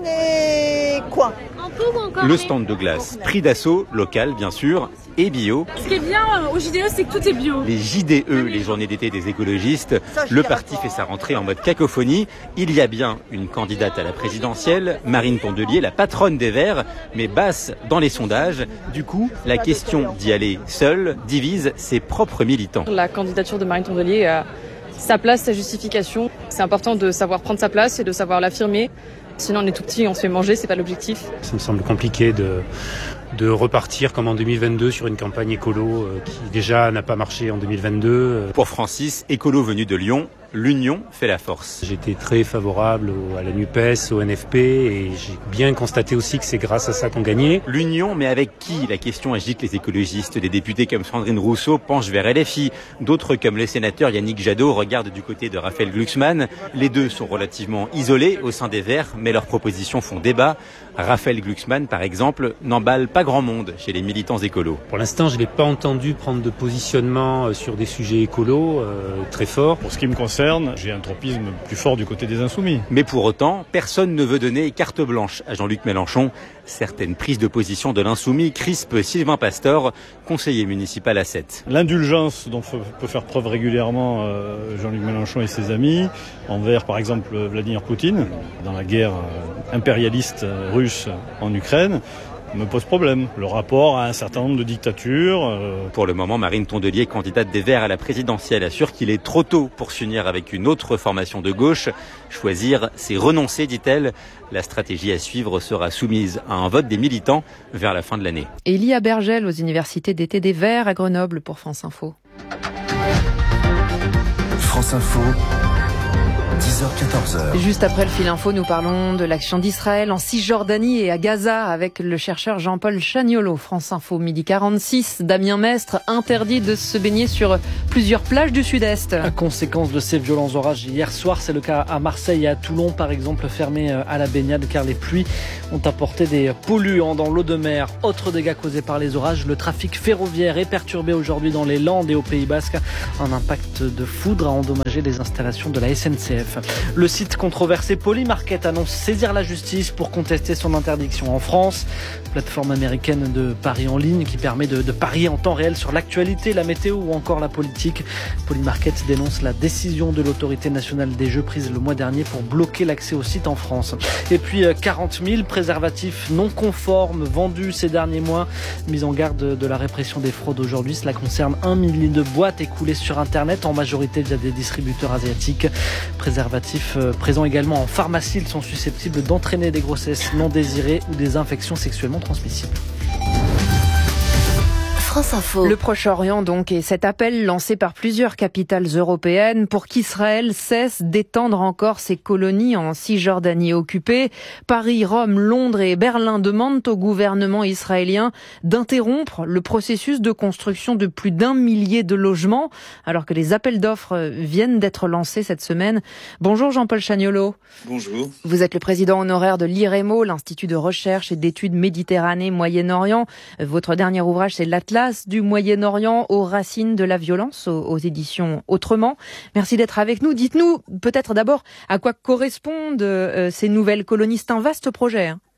et quoi ? Le stand de glace, prix d'assaut, local bien sûr, et bio. Ce qui est bien au J D E, c'est que tout est bio. Les J D E, les journées d'été des écologistes, le parti fait sa rentrée en mode cacophonie. Il y a bien une candidate à la présidentielle, Marine Tondelier, la patronne des Verts, mais basse dans les sondages. Du coup, la question d'y aller seule divise ses propres militants. La candidature de Marine Tondelier a sa place, sa justification. C'est important de savoir prendre sa place et de savoir l'affirmer. Sinon on est tout petit, on se fait manger, c'est pas l'objectif. Ça me semble compliqué de, de repartir comme en deux mille vingt-deux sur une campagne écolo euh, qui déjà n'a pas marché en deux mille vingt-deux. Pour Francis, écolo venu de Lyon, l'union fait la force. J'étais très favorable au, à la NUPES, au N F P et j'ai bien constaté aussi que c'est grâce à ça qu'on gagnait. L'union, mais avec qui? La question agite les écologistes. Des députés comme Sandrine Rousseau penchent vers L F I. D'autres comme le sénateur Yannick Jadot regardent du côté de Raphaël Glucksmann. Les deux sont relativement isolés au sein des Verts, mais leurs propositions font débat. Raphaël Glucksmann, par exemple, n'emballe pas grand monde chez les militants écolos. Pour l'instant, je ne l'ai pas entendu prendre de positionnement sur des sujets écolos euh, très forts. Pour ce qui me concerne, j'ai un tropisme plus fort du côté des Insoumis. Mais pour autant, personne ne veut donner carte blanche à Jean-Luc Mélenchon. Certaines prises de position de l'Insoumis crispent Sylvain Pastor, conseiller municipal à Sète. L'indulgence dont peut faire preuve régulièrement euh, Jean-Luc Mélenchon et ses amis envers, par exemple, Vladimir Poutine, dans la guerre euh, impérialiste euh, russe en Ukraine, me pose problème. Le rapport à un certain nombre de dictatures. Euh... Pour le moment, Marine Tondelier, candidate des Verts à la présidentielle, assure qu'il est trop tôt pour s'unir avec une autre formation de gauche. Choisir, c'est renoncer, dit-elle. La stratégie à suivre sera soumise à un vote des militants vers la fin de l'année. Élie Abergel aux universités d'été des Verts à Grenoble pour France Info. France Info. dix heures quatorze heures. Juste après le fil info, nous parlons de l'action d'Israël en Cisjordanie et à Gaza avec le chercheur Jean-Paul Chagnolot. France Info, midi quarante-six. Damien Mestre interdit de se baigner sur plusieurs plages du Sud-Est. À conséquence de ces violents orages hier soir, c'est le cas à Marseille et à Toulon, par exemple, fermés à la baignade car les pluies ont apporté des polluants dans l'eau de mer. Autre dégât causé par les orages, le trafic ferroviaire est perturbé aujourd'hui dans les Landes et au Pays Basque. Un impact de foudre a endommagé les installations de la S N C F. Le site controversé Polymarket annonce saisir la justice pour contester son interdiction en France. Plateforme américaine de paris en ligne qui permet de, de parier en temps réel sur l'actualité, la météo ou encore la politique. Polymarket dénonce la décision de l'autorité nationale des jeux prise le mois dernier pour bloquer l'accès au site en France. Et puis quarante mille préservatifs non conformes vendus ces derniers mois. Mise en garde de la répression des fraudes aujourd'hui, cela concerne un millier de boîtes écoulées sur Internet, en majorité via des distributeurs asiatiques. Préservatifs présents également en pharmacie, ils sont susceptibles d'entraîner des grossesses non désirées ou des infections sexuellement transmissibles. France Info. Le Proche-Orient donc et cet appel lancé par plusieurs capitales européennes pour qu'Israël cesse d'étendre encore ses colonies en Cisjordanie occupée. Paris, Rome, Londres et Berlin demandent au gouvernement israélien d'interrompre le processus de construction de plus d'un millier de logements alors que les appels d'offres viennent d'être lancés cette semaine. Bonjour Jean-Paul Chagnolot. Bonjour. Vous êtes le président honoraire de l'I R E M O, l'Institut de recherche et d'études Méditerranée-Moyen-Orient. Votre dernier ouvrage, c'est l'Atlas du Moyen-Orient aux racines de la violence, aux, aux éditions Autrement. Merci d'être avec nous. Dites-nous peut-être d'abord à quoi correspondent euh, ces nouvelles colonies. C'est un vaste projet. Hein.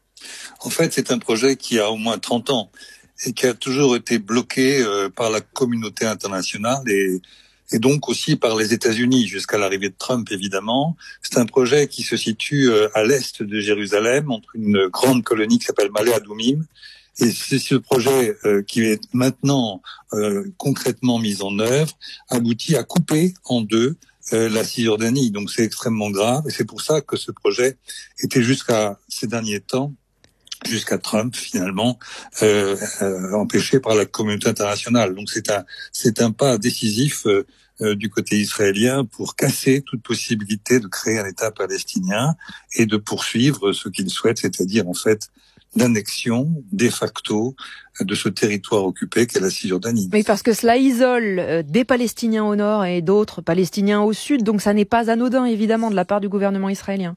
En fait, c'est un projet qui a au moins trente ans et qui a toujours été bloqué euh, par la communauté internationale et, et donc aussi par les États-Unis jusqu'à l'arrivée de Trump, évidemment. C'est un projet qui se situe euh, à l'est de Jérusalem, entre une grande colonie qui s'appelle Ma'ale Adumim. Et c'est ce projet euh, qui est maintenant euh, concrètement mis en œuvre, aboutit à couper en deux euh, la Cisjordanie. Donc c'est extrêmement grave et c'est pour ça que ce projet était jusqu'à ces derniers temps, jusqu'à Trump finalement, euh, euh, empêché par la communauté internationale. Donc c'est un c'est un pas décisif euh, euh, du côté israélien pour casser toute possibilité de créer un État palestinien et de poursuivre ce qu'il souhaite, c'est-à-dire en fait d'annexion de facto de ce territoire occupé qu'est la Cisjordanie. Oui, parce que cela isole des Palestiniens au nord et d'autres Palestiniens au sud, donc ça n'est pas anodin évidemment de la part du gouvernement israélien.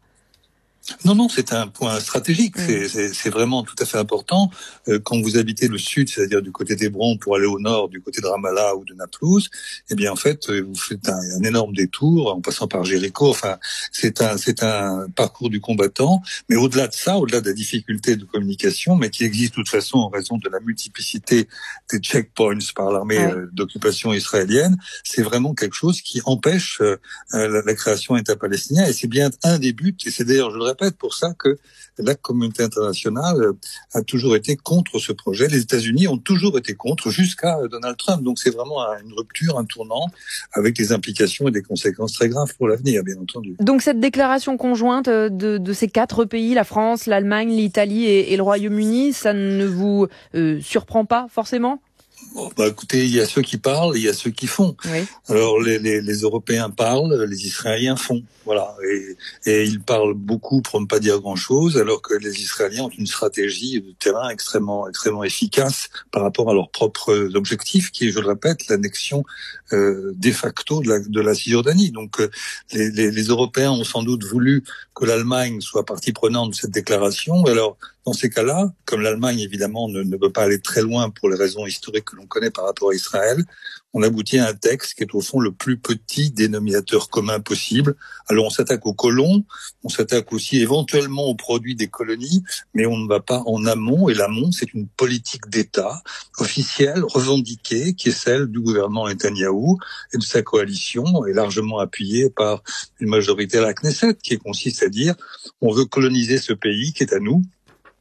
Non, non, c'est un point stratégique. Mmh. C'est, c'est, c'est vraiment tout à fait important. Euh, quand vous habitez le sud, c'est-à-dire du côté d'Hébron pour aller au nord, du côté de Ramallah ou de Naplouse, eh bien en fait, vous faites un, un énorme détour en passant par Jéricho. Enfin, c'est un, c'est un parcours du combattant. Mais au-delà de ça, au-delà de la difficulté de communication, mais qui existe de toute façon en raison de la multiplicité des checkpoints par l'armée ouais. euh, d'occupation israélienne, c'est vraiment quelque chose qui empêche euh, la, la création d'État palestinien. Et c'est bien un des buts. Et c'est d'ailleurs, je le répète, pour ça que la communauté internationale a toujours été contre ce projet. Les États-Unis ont toujours été contre jusqu'à Donald Trump. Donc c'est vraiment une rupture, un tournant avec des implications et des conséquences très graves pour l'avenir, bien entendu. Donc cette déclaration conjointe de, de ces quatre pays, la France, l'Allemagne, l'Italie et, et le Royaume-Uni, ça ne vous euh, surprend pas forcément ? Bon, bah, écoutez, il y a ceux qui parlent, il y a ceux qui font. Oui. Alors les, les, les Européens parlent, les Israéliens font. Voilà, et, et ils parlent beaucoup pour ne pas dire grand-chose, alors que les Israéliens ont une stratégie de terrain extrêmement, extrêmement efficace par rapport à leurs propres objectifs, qui est, je le répète, l'annexion euh, de facto de la, de la Cisjordanie. Donc, euh, les, les, les Européens ont sans doute voulu que l'Allemagne soit partie prenante de cette déclaration. Alors, dans ces cas-là, comme l'Allemagne, évidemment, ne, ne peut pas aller très loin pour les raisons historiques que l'on connaît par rapport à Israël, on aboutit à un texte qui est au fond le plus petit dénominateur commun possible. Alors on s'attaque aux colons, on s'attaque aussi éventuellement aux produits des colonies, mais on ne va pas en amont, et l'amont c'est une politique d'État officielle, revendiquée, qui est celle du gouvernement Netanyahou et de sa coalition, et largement appuyée par une majorité à la Knesset, qui consiste à dire on veut coloniser ce pays qui est à nous,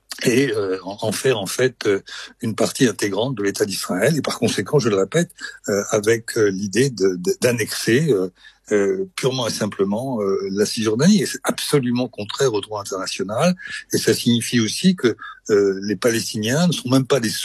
et euh, en faire en fait euh, une partie intégrante de l'État d'Israël, et par conséquent, je le répète, euh, avec euh, l'idée de, de, d'annexer euh, euh, purement et simplement euh, la Cisjordanie. Et c'est absolument contraire au droit international, et ça signifie aussi que euh, les Palestiniens ne sont même pas des sous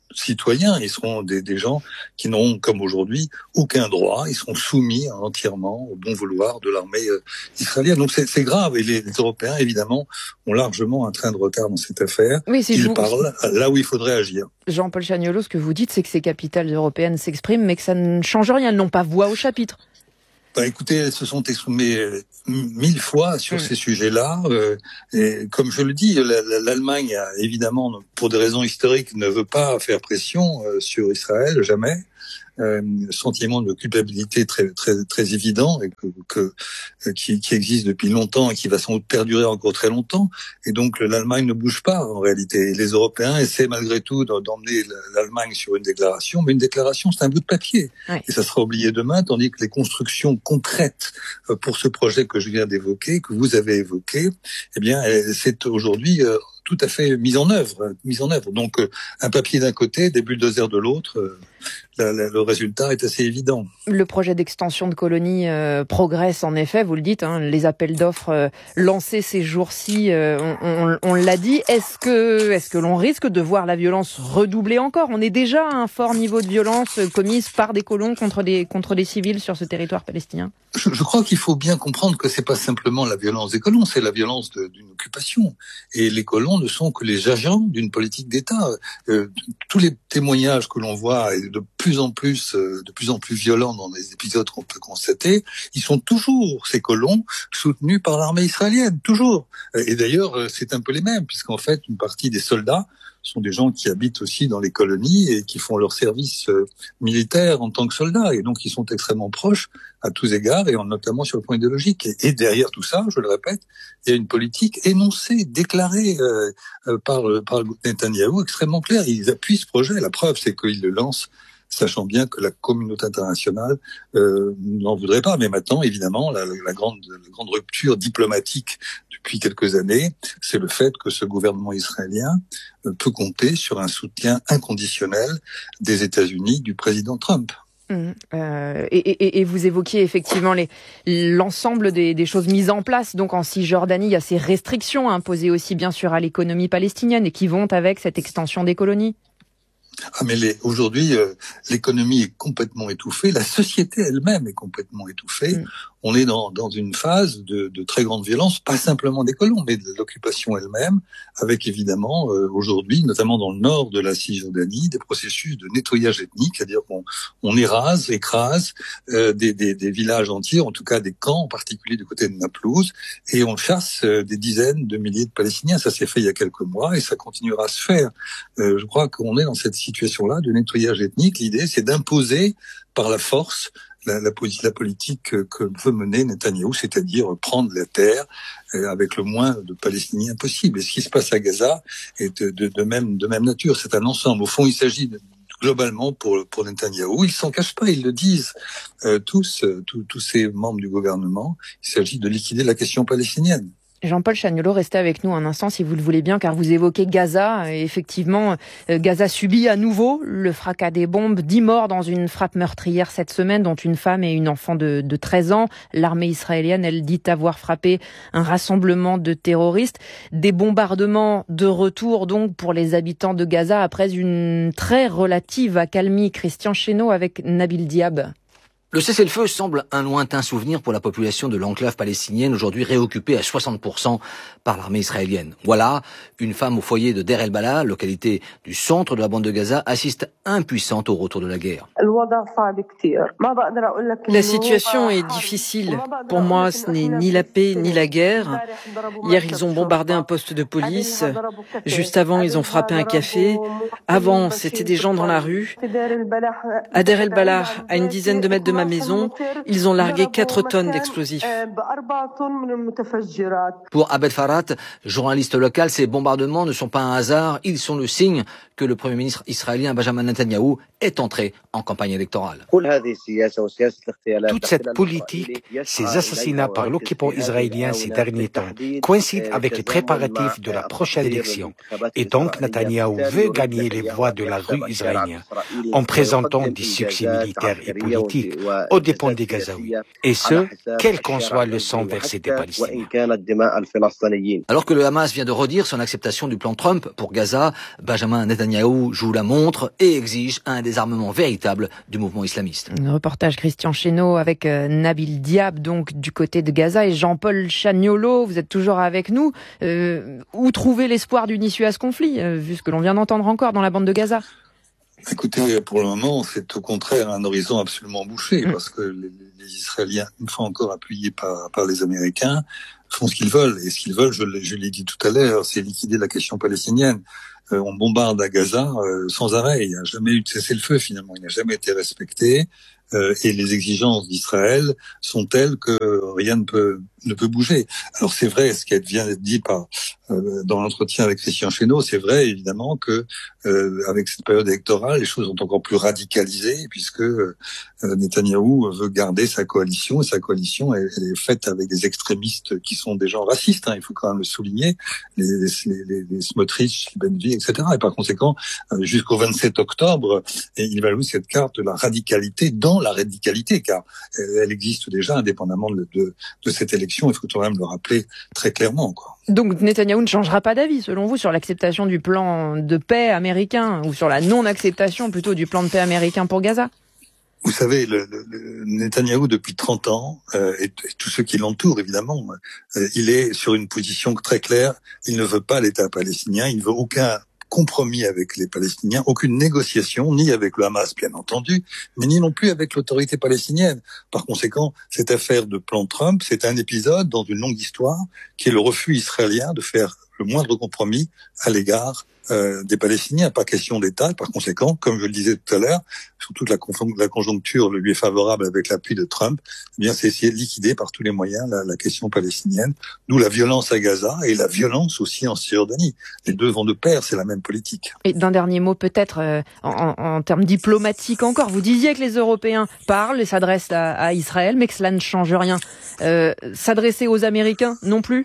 citoyens, ils seront des, des gens qui n'auront, comme aujourd'hui, aucun droit. Ils seront soumis entièrement au bon vouloir de l'armée euh, israélienne. Donc c'est, c'est grave. Et les, les Européens, évidemment, ont largement un train de retard dans cette affaire. Oui, si ils vous... parlent là où il faudrait agir. Jean-Paul Chagnolot, ce que vous dites, c'est que ces capitales européennes s'expriment, mais que ça ne change rien. Elles n'ont pas voix au chapitre. Bah, écoutez, elles se sont exprimées mille fois sur mmh. ces sujets-là. Euh, et comme je le dis, la, la, l'Allemagne, a, évidemment, pour des raisons historiques, ne veut pas faire pression euh, sur Israël, jamais. Euh, sentiment de culpabilité très très très évident et que, que qui, qui existe depuis longtemps et qui va sans doute perdurer encore très longtemps. Et donc l'Allemagne ne bouge pas en réalité. Les Européens essaient malgré tout d'emmener l'Allemagne sur une déclaration, mais une déclaration c'est un bout de papier ouais. et ça sera oublié demain. Tandis que les constructions concrètes pour ce projet que je viens d'évoquer, que vous avez évoqué, eh bien c'est aujourd'hui euh, tout à fait mise en œuvre, mise en œuvre. Donc euh, un papier d'un côté, des bulldozers de l'autre. Euh, La, la, le résultat est assez évident. Le projet d'extension de colonies euh, progresse en effet, vous le dites, hein, les appels d'offres euh, lancés ces jours-ci, euh, on, on, on l'a dit. Est-ce que, est-ce que l'on risque de voir la violence redoubler encore ? On est déjà à un fort niveau de violence commise par des colons contre des, contre des civils sur ce territoire palestinien. Je, je crois qu'il faut bien comprendre que c'est pas simplement la violence des colons, c'est la violence de, d'une occupation. Et les colons ne sont que les agents d'une politique d'État. Euh, tous les témoignages que l'on voit et de plus en plus, euh, de plus en plus violents dans les épisodes qu'on peut constater, ils sont toujours, ces colons, soutenus par l'armée israélienne, toujours. Et d'ailleurs, c'est un peu les mêmes, puisqu'en fait, une partie des soldats sont des gens qui habitent aussi dans les colonies et qui font leur service euh, militaire en tant que soldats. Et donc, ils sont extrêmement proches à tous égards, et notamment sur le plan idéologique. Et, et derrière tout ça, je le répète, il y a une politique énoncée, déclarée euh, euh, par, par Netanyahou, extrêmement claire. Ils appuient ce projet. La preuve, c'est qu'ils le lancent sachant bien que la communauté internationale euh, n'en voudrait pas. Mais maintenant, évidemment, la, la, grande, la grande rupture diplomatique depuis quelques années, c'est le fait que ce gouvernement israélien euh, peut compter sur un soutien inconditionnel des États-Unis, du président Trump. Mmh, euh, et, et, et vous évoquiez effectivement les, l'ensemble des, des choses mises en place. Donc en Cisjordanie, il y a ces restrictions imposées aussi bien sûr à l'économie palestinienne et qui vont avec cette extension des colonies. Ah mais les, aujourd'hui, euh, l'économie est complètement étouffée, la société elle-même est complètement étouffée. Mmh. On est dans, dans une phase de, de très grande violence, pas simplement des colons, mais de l'occupation elle-même, avec évidemment euh, aujourd'hui, notamment dans le nord de la Cisjordanie, des processus de nettoyage ethnique, c'est-à-dire qu'on on érase, écrase euh, des, des, des villages entiers, en tout cas des camps, en particulier du côté de Naplouse, et on chasse euh, des dizaines de milliers de Palestiniens. Ça s'est fait il y a quelques mois et ça continuera à se faire. Euh, je crois qu'on est dans cette situation-là de nettoyage ethnique. L'idée, c'est d'imposer par la force La, la, la politique que veut mener Netanyahou, c'est-à-dire prendre la terre avec le moins de Palestiniens possible. Et ce qui se passe à Gaza est de, de, de, même, de même nature. C'est un ensemble. Au fond, il s'agit de, globalement pour, pour Netanyahou. Ils s'en cachent pas, ils le disent euh, tous, tous, tous ces membres du gouvernement. Il s'agit de liquider la question palestinienne. Jean-Paul Chagnolot, restez avec nous un instant si vous le voulez bien, car vous évoquez Gaza. Et effectivement, Gaza subit à nouveau le fracas des bombes. Dix morts dans une frappe meurtrière cette semaine, dont une femme et une enfant de, de treize ans. L'armée israélienne, elle dit avoir frappé un rassemblement de terroristes. Des bombardements de retour donc pour les habitants de Gaza après une très relative accalmie. Christian Chesneau avec Nabil Diab. Le cessez-le-feu semble un lointain souvenir pour la population de l'enclave palestinienne, aujourd'hui réoccupée à soixante pour cent par l'armée israélienne. Voilà, une femme au foyer de Deir el-Balah, localité du centre de la bande de Gaza, assiste impuissante au retour de la guerre. La situation est difficile. Pour moi, ce n'est ni la paix ni la guerre. Hier, ils ont bombardé un poste de police. Juste avant, ils ont frappé un café. Avant, c'était des gens dans la rue. À Deir el-Balah, à une dizaine de mètres de ma maison, ils ont largué quatre tonnes d'explosifs. Pour Abed Farat, journaliste local, ces bombardements ne sont pas un hasard, ils sont le signe que le Premier ministre israélien Benjamin Netanyahou est entré en campagne électorale. Toute cette politique, ces assassinats par l'occupant israélien ces derniers temps, coïncident avec les préparatifs de la prochaine élection. Et donc Netanyahou veut gagner les voix de la rue israélienne en présentant des succès militaires et politiques. aux dépens des Gazaouis. Et ce, quel qu'en soit le sang versé des Palestiniens. Alors que le Hamas vient de redire son acceptation du plan Trump pour Gaza, Benjamin Netanyahou joue la montre et exige un désarmement véritable du mouvement islamiste. Un reportage Christian Chesneau avec euh, Nabil Diab, donc du côté de Gaza, et Jean-Paul Chagnolot, vous êtes toujours avec nous. Euh, où trouver l'espoir d'une issue à ce conflit, euh, vu ce que l'on vient d'entendre encore dans la bande de Gaza? Écoutez, pour le moment, c'est au contraire un horizon absolument bouché, mmh. parce que les, les Israéliens, une fois encore appuyés par, par les Américains, font ce qu'ils veulent. Et ce qu'ils veulent, je, je l'ai dit tout à l'heure, c'est liquider la question palestinienne. Euh, on bombarde à Gaza euh, sans arrêt. Il n'y a jamais eu de cessez-le-feu, finalement. Il n'a jamais été respecté. Euh, et les exigences d'Israël sont telles que rien ne peut ne peut bouger. Alors c'est vrai, ce qui vient d'être dit par euh, dans l'entretien avec Christian Chesneau, c'est vrai évidemment que euh, avec cette période électorale, les choses sont encore plus radicalisées puisque euh, Netanyahou veut garder sa coalition et sa coalition elle, elle est faite avec des extrémistes qui sont des gens racistes. Hein, il faut quand même le souligner, les les les, les Smotrich, les Ben-Gvir, et cetera. Et par conséquent, euh, jusqu'au vingt-sept octobre, et il va jouer cette carte de la radicalité dans la radicalité, car elle, elle existe déjà indépendamment de, de, de cette élection. Il faut quand même le rappeler très clairement, quoi. Donc Netanyahou ne changera pas d'avis, selon vous, sur l'acceptation du plan de paix américain, ou sur la non-acceptation plutôt du plan de paix américain pour Gaza? Vous savez, le, le, le Netanyahou, depuis trente ans, euh, et, et tous ceux qui l'entourent, évidemment, euh, il est sur une position très claire. Il ne veut pas l'État palestinien, il ne veut aucun compromis avec les Palestiniens, aucune négociation, ni avec le Hamas, bien entendu, mais ni non plus avec l'autorité palestinienne. Par conséquent, cette affaire de plan Trump, c'est un épisode dans une longue histoire qui est le refus israélien de faire le moindre compromis à l'égard euh, des Palestiniens. Pas question d'État. Par conséquent, comme je le disais tout à l'heure, sur toute la, la conjoncture lui est favorable avec l'appui de Trump, eh bien, c'est essayer de liquider par tous les moyens la, la question palestinienne. D'où la violence à Gaza et la violence aussi en Cisjordanie. Les deux vont de pair, c'est la même politique. Et d'un dernier mot, peut-être euh, en, en termes diplomatiques encore, vous disiez que les Européens parlent et s'adressent à, à Israël, mais que cela ne change rien. Euh, s'adresser aux Américains non plus?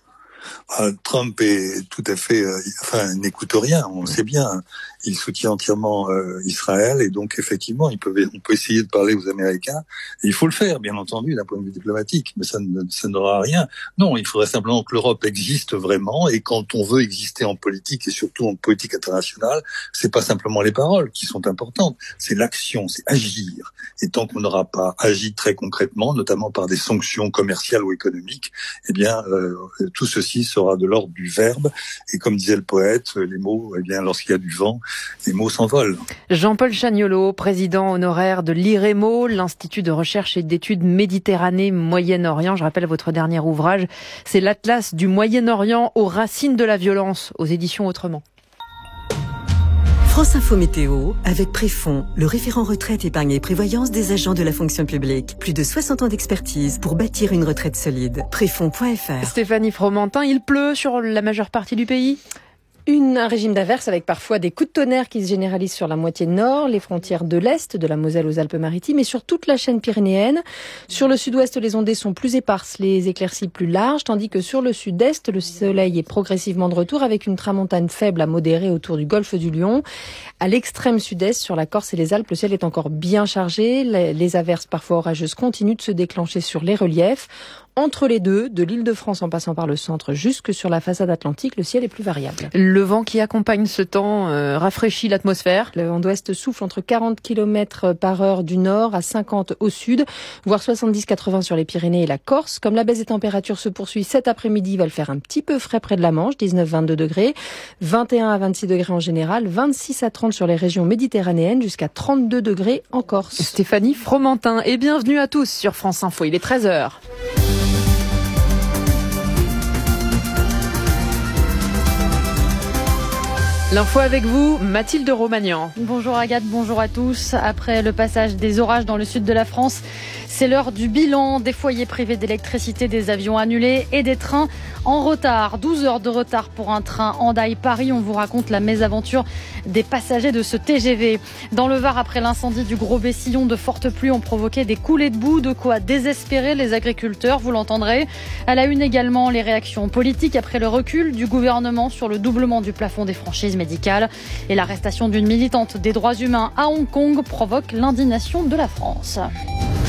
Euh, Trump est tout à fait, euh, enfin, n'écoute rien. On le sait bien. Il soutient entièrement euh, Israël et donc effectivement, il peut, on peut essayer de parler aux Américains. Et il faut le faire, bien entendu, d'un point de vue diplomatique, mais ça ne, ça n'aura rien. Non, il faudrait simplement que l'Europe existe vraiment. Et quand on veut exister en politique et surtout en politique internationale, c'est pas simplement les paroles qui sont importantes, c'est l'action, c'est agir. Et tant qu'on n'aura pas agi très concrètement, notamment par des sanctions commerciales ou économiques, eh bien, euh, tout ceci sera de l'ordre du verbe. Et comme disait le poète, les mots, eh bien, lorsqu'il y a du vent, les mots s'envolent. Jean-Paul Chagnolot, président honoraire de l'I R E M O, l'Institut de recherche et d'études Méditerranée-Moyen-Orient. Je rappelle votre dernier ouvrage, c'est l'Atlas du Moyen-Orient aux racines de la violence, aux éditions Autrement. France Info Météo, avec Préfond, le référent retraite, épargne et prévoyance des agents de la fonction publique. Plus de soixante ans d'expertise pour bâtir une retraite solide. Préfond point F R. Stéphanie Fromentin, il pleut sur la majeure partie du pays ? Une, un régime d'averse avec parfois des coups de tonnerre qui se généralisent sur la moitié nord, les frontières de l'Est, de la Moselle aux Alpes-Maritimes et sur toute la chaîne pyrénéenne. Sur le sud-ouest, les ondées sont plus éparses, les éclaircies plus larges, tandis que sur le sud-est, le soleil est progressivement de retour avec une tramontane faible à modérée autour du golfe du Lion. À l'extrême sud-est, sur la Corse et les Alpes, le ciel est encore bien chargé. Les averses parfois orageuses continuent de se déclencher sur les reliefs. Entre les deux, de l'Île-de-France en passant par le centre jusque sur la façade atlantique, le ciel est plus variable. Le vent qui accompagne ce temps euh, rafraîchit l'atmosphère. Le vent d'ouest souffle entre quarante kilomètres par heure du nord à cinquante au sud, voire soixante-dix à quatre-vingts sur les Pyrénées et la Corse. Comme la baisse des températures se poursuit cet après-midi, il va le faire un petit peu frais près de la Manche, dix-neuf à vingt-deux degrés, vingt et un à vingt-six degrés en général, vingt-six à trente sur les régions méditerranéennes, jusqu'à trente-deux degrés en Corse. Stéphanie Fromentin, et bienvenue à tous sur France Info, il est treize heures. L'info avec vous, Mathilde Romagnan. Bonjour Agathe, bonjour à tous. Après le passage des orages dans le sud de la France, c'est l'heure du bilan. Des foyers privés d'électricité, des avions annulés et des trains en retard. douze heures de retard pour un train Hendaye-Paris. On vous raconte la mésaventure des passagers de ce T G V. Dans le Var, après l'incendie du Gros Bessillon, de fortes pluies ont provoqué des coulées de boue, de quoi désespérer les agriculteurs, vous l'entendrez. À la une également, les réactions politiques après le recul du gouvernement sur le doublement du plafond des franchises médicales. Et l'arrestation d'une militante des droits humains à Hong Kong provoque l'indignation de la France.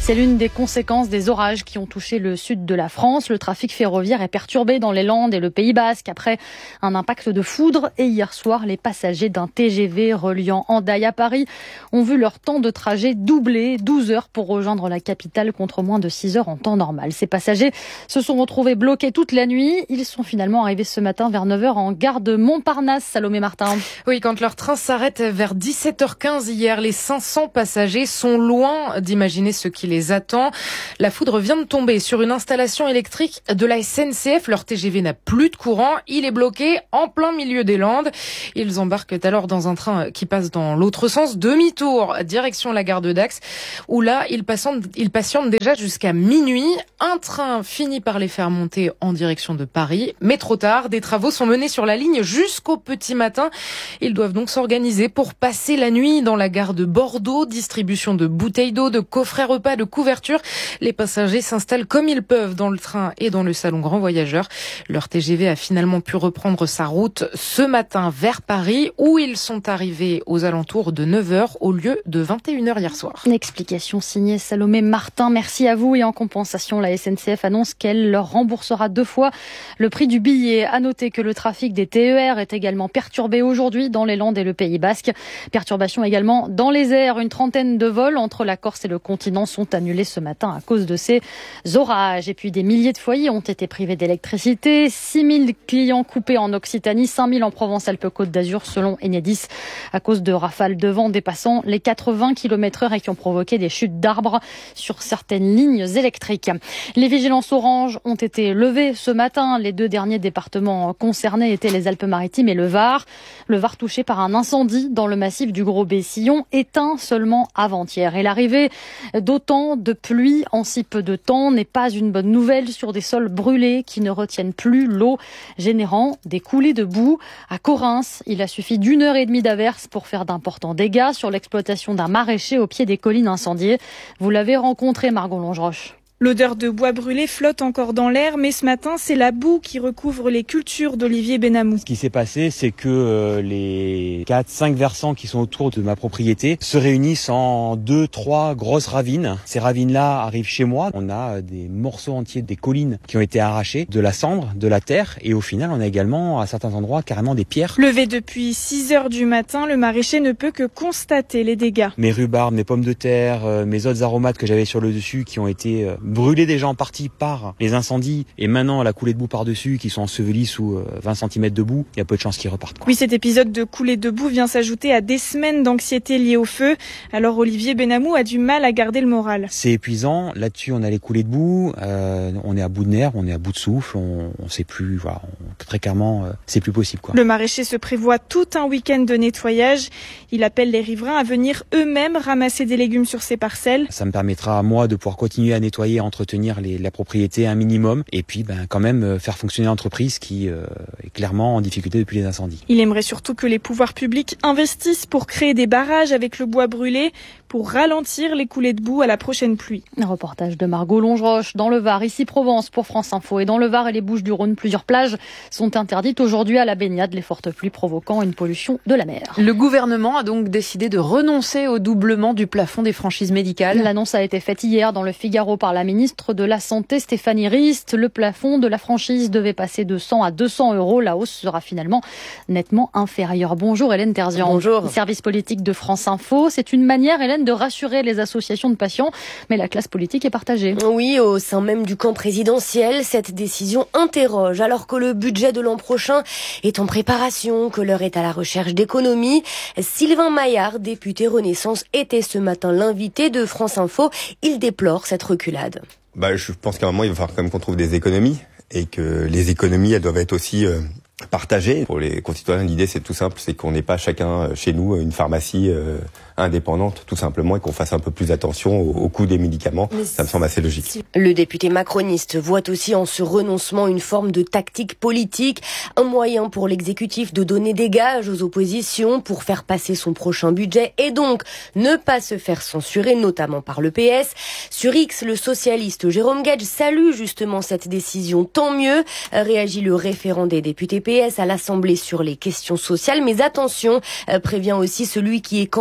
C'est l'une des conséquences des orages qui ont touché le sud de la France. Le trafic ferroviaire est perturbé dans les Landes et le Pays Basque après un impact de foudre. Et hier soir, les passagers d'un T G V reliant Hendaye à Paris ont vu leur temps de trajet doubler, douze heures pour rejoindre la capitale contre moins de six heures en temps normal. Ces passagers se sont retrouvés bloqués toute la nuit. Ils sont finalement arrivés ce matin vers neuf heures en gare de Montparnasse. Salomé Martin. Oui, quand leur train s'arrête vers dix-sept heures quinze hier, les cinq cents passagers sont loin d'imaginer ce qui les attend. La foudre vient de tomber sur une installation électrique de la S N C F. Leur T G V n'a plus de courant. Il est bloqué en plein milieu des Landes. Ils embarquent alors dans un train qui passe dans l'autre sens, demi-tour, direction la gare de Dax, où là, ils patientent, ils patientent déjà jusqu'à minuit. Un train finit par les faire monter en direction de Paris, mais trop tard. Des travaux sont menés sur la ligne jusqu'au petit matin. Ils doivent donc s'organiser pour passer la nuit dans la gare de Bordeaux. Distribution de bouteilles d'eau, de coffrets repas, de couvertures. Les passagers s'installent comme ils peuvent dans le train et dans le salon grand voyageur. Leur T G V a finalement pu reprendre sa route ce matin vers Paris, où ils sont arrivés aux alentours de neuf heures au lieu de vingt et une heures hier soir. Une explication signée Salomé Martin. Merci à vous. Et en compensation, la S N C F annonce qu'elle leur remboursera deux fois le prix du billet. À noter que le trafic des T E R est également perturbé aujourd'hui dans les Landes et le Pays Basque. Perturbation également dans les airs. Une trentaine de vols entre la Corse et le continent sont annulés ce matin à cause de ces orages. Et puis des milliers de foyers ont été privés d'électricité. six mille clients coupés en Occitanie, cinq mille en Provence-Alpes-Côte d'Azur selon Enedis à cause de rafales de vent dépassant les quatre-vingts kilomètres heure et qui ont provoqué des chutes d'arbres sur certaines lignes électriques. Les vigilances orange ont été levées ce matin. Les deux derniers départements concernés étaient les Alpes-Maritimes et le Var. Le Var touché par un incendie dans le massif du Gros-Bessillon, éteint seulement avant-hier. Et l'arrivée d'autant de pluie en si peu de temps n'est pas une bonne nouvelle sur des sols brûlés qui ne retiennent plus l'eau, générant des coulées de boue. À Correns, il a suffi d'une heure et demie d'averse pour faire d'importants dégâts sur l'exploitation d'un maraîcher au pied des collines incendiées. Vous l'avez rencontré, Margot Longeroche. L'odeur de bois brûlé flotte encore dans l'air, mais ce matin, c'est la boue qui recouvre les cultures d'Olivier Benamou. Ce qui s'est passé, c'est que euh, les quatre cinq versants qui sont autour de ma propriété se réunissent en deux trois grosses ravines. Ces ravines-là arrivent chez moi. On a des morceaux entiers des collines qui ont été arrachés, de la cendre, de la terre, et au final, on a également, à certains endroits, carrément des pierres. Levé depuis six heures du matin, le maraîcher ne peut que constater les dégâts. Mes rhubarbes, mes pommes de terre, euh, mes autres aromates que j'avais sur le dessus qui ont été euh, brûlés déjà en partie par les incendies et maintenant la coulée de boue par-dessus qui sont ensevelis sous vingt centimètres de boue, il y a peu de chances qu'ils repartent, quoi. Oui, cet épisode de coulée de boue vient s'ajouter à des semaines d'anxiété liée au feu. Alors Olivier Benamou a du mal à garder le moral. C'est épuisant. Là-dessus, on a les coulées de boue, euh, on est à bout de nerfs, on est à bout de souffle, on, on sait plus, voilà, on, très clairement, euh, c'est plus possible, quoi. Le maraîcher se prévoit tout un week-end de nettoyage. Il appelle les riverains à venir eux-mêmes ramasser des légumes sur ses parcelles. Ça me permettra à moi de pouvoir continuer à nettoyer et entretenir Les, la propriété un minimum et puis ben, quand même faire fonctionner l'entreprise qui euh, est clairement en difficulté depuis les incendies. Il aimerait surtout que les pouvoirs publics investissent pour créer des barrages avec le bois brûlé pour ralentir les coulées de boue à la prochaine pluie. Un reportage de Margot Longeroche dans le Var, ici Provence pour France Info. Et dans le Var et les Bouches-du-Rhône, plusieurs plages sont interdites aujourd'hui à la baignade, les fortes pluies provoquant une pollution de la mer. Le gouvernement a donc décidé de renoncer au doublement du plafond des franchises médicales. L'annonce a été faite hier dans le Figaro par la ministre de la Santé, Stéphanie Rist. Le plafond de la franchise devait passer de cent à deux cents euros. La hausse sera finalement nettement inférieure. Bonjour Hélène Terzian. Bonjour. Service politique de France Info. C'est une manière, Hélène, de rassurer les associations de patients, mais la classe politique est partagée. Oui, au sein même du camp présidentiel, cette décision interroge. Alors que le budget de l'an prochain est en préparation, que l'heure est à la recherche d'économies, Sylvain Maillard, député Renaissance, était ce matin l'invité de France Info. Il déplore cette reculade. Bah, je pense qu'à un moment, il va falloir quand même qu'on trouve des économies et que les économies, elles doivent être aussi euh, partagées. Pour les concitoyens, l'idée, c'est tout simple, c'est qu'on n'ait pas chacun chez nous une pharmacie euh, indépendante, tout simplement, et qu'on fasse un peu plus attention au, au coût des médicaments. Mais ça me semble assez logique. Le député macroniste voit aussi en ce renoncement une forme de tactique politique, un moyen pour l'exécutif de donner des gages aux oppositions pour faire passer son prochain budget et donc ne pas se faire censurer, notamment par le P S. Sur X, le socialiste Jérôme Gage salue justement cette décision. Tant mieux, réagit le référent des députés P S à l'Assemblée sur les questions sociales. Mais attention, prévient aussi celui qui est candidat à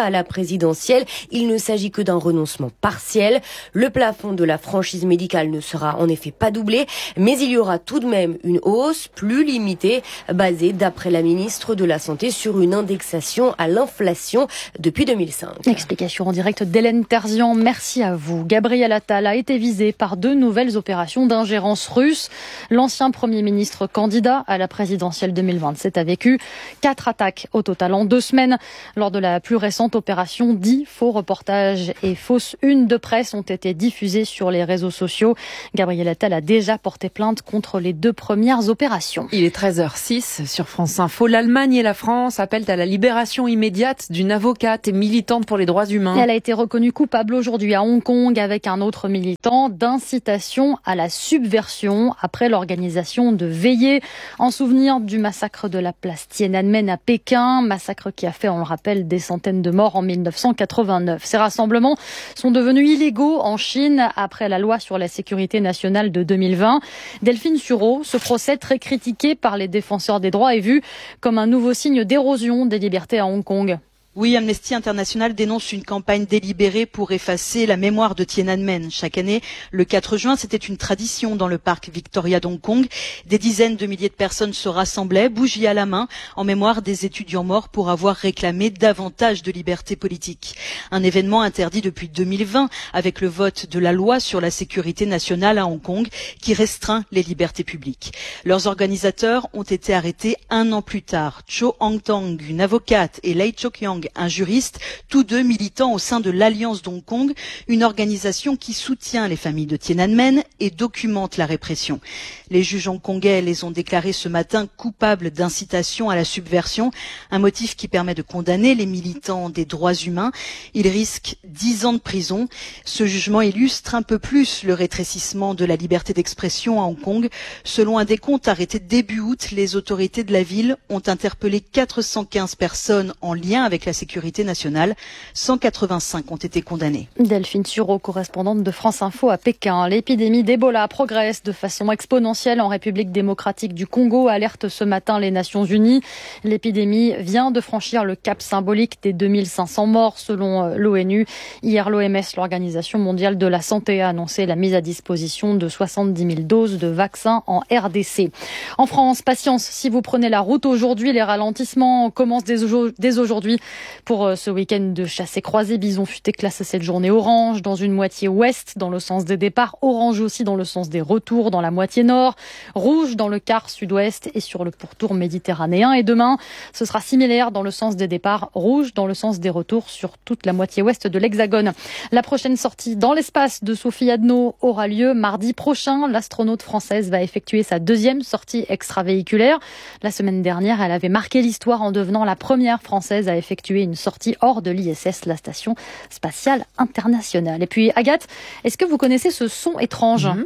à la présidentielle. Il ne s'agit que d'un renoncement partiel. Le plafond de la franchise médicale ne sera en effet pas doublé, mais il y aura tout de même une hausse plus limitée, basée, d'après la ministre de la Santé, sur une indexation à l'inflation depuis deux mille cinq. Explication en direct d'Hélène Terzian. Merci à vous. Gabriel Attal a été visé par deux nouvelles opérations d'ingérence russe. L'ancien Premier ministre candidat à la présidentielle deux mille vingt-sept a vécu quatre attaques au total en deux semaines. Lors de la plus récente opération, dix faux reportages et fausses unes de presse ont été diffusés sur les réseaux sociaux. Gabriel Attal a déjà porté plainte contre les deux premières opérations. Il est treize heures six sur France Info. L'Allemagne et la France appellent à la libération immédiate d'une avocate et militante pour les droits humains. Elle a été reconnue coupable aujourd'hui à Hong Kong avec un autre militant d'incitation à la subversion après l'organisation de veillées en souvenir du massacre de la place Tiananmen à Pékin, massacre qui a fait, on le rappelle, des centaines de morts en mille neuf cent quatre-vingt-neuf. Ces rassemblements sont devenus illégaux en Chine après la loi sur la sécurité nationale de deux mille vingt. Delphine Sureau, ce procès très critiqué par les défenseurs des droits est vu comme un nouveau signe d'érosion des libertés à Hong Kong. Oui, Amnesty International dénonce une campagne délibérée pour effacer la mémoire de Tiananmen. Chaque année, le quatre juin, c'était une tradition dans le parc Victoria d'Hong Kong. Des dizaines de milliers de personnes se rassemblaient, bougies à la main, en mémoire des étudiants morts pour avoir réclamé davantage de liberté politique. Un événement interdit depuis deux mille vingt avec le vote de la loi sur la sécurité nationale à Hong Kong qui restreint les libertés publiques. Leurs organisateurs ont été arrêtés un an plus tard. Cho Hang-tong, une avocate, et Lei Chok-yang, un juriste, tous deux militants au sein de l'Alliance d'Hong Kong, une organisation qui soutient les familles de Tiananmen et documente la répression. Les juges hongkongais les ont déclarés ce matin coupables d'incitation à la subversion, un motif qui permet de condamner les militants des droits humains. Ils risquent dix ans de prison. Ce jugement illustre un peu plus le rétrécissement de la liberté d'expression à Hong Kong. Selon un décompte arrêté début août, les autorités de la ville ont interpellé quatre cent quinze personnes en lien avec la sécurité nationale. cent quatre-vingt-cinq ont été condamnés. Delphine Sureau, correspondante de France Info à Pékin. L'épidémie d'Ebola progresse de façon exponentielle en République démocratique du Congo, alerte ce matin les Nations Unies. L'épidémie vient de franchir le cap symbolique des deux mille cinq cents morts selon l'ONU. Hier, l'O M S, l'Organisation mondiale de la santé, a annoncé la mise à disposition de soixante-dix mille doses de vaccins en R D C. En France, patience, si vous prenez la route aujourd'hui, les ralentissements commencent dès aujourd'hui. Pour ce week-end de chassé-croisé, Bison Futé classe cette journée orange dans une moitié ouest dans le sens des départs, orange aussi dans le sens des retours dans la moitié nord, rouge dans le quart sud-ouest et sur le pourtour méditerranéen. Et demain, ce sera similaire dans le sens des départs, rouge dans le sens des retours sur toute la moitié ouest de l'Hexagone. La prochaine sortie dans l'espace de Sophie Adno aura lieu mardi prochain. L'astronaute française va effectuer sa deuxième sortie extravéhiculaire. La semaine dernière, elle avait marqué l'histoire en devenant la première française à effectuer une sortie hors de l'I S S, la Station Spatiale Internationale. Et puis, Agathe, est-ce que vous connaissez ce son étrange ? mmh.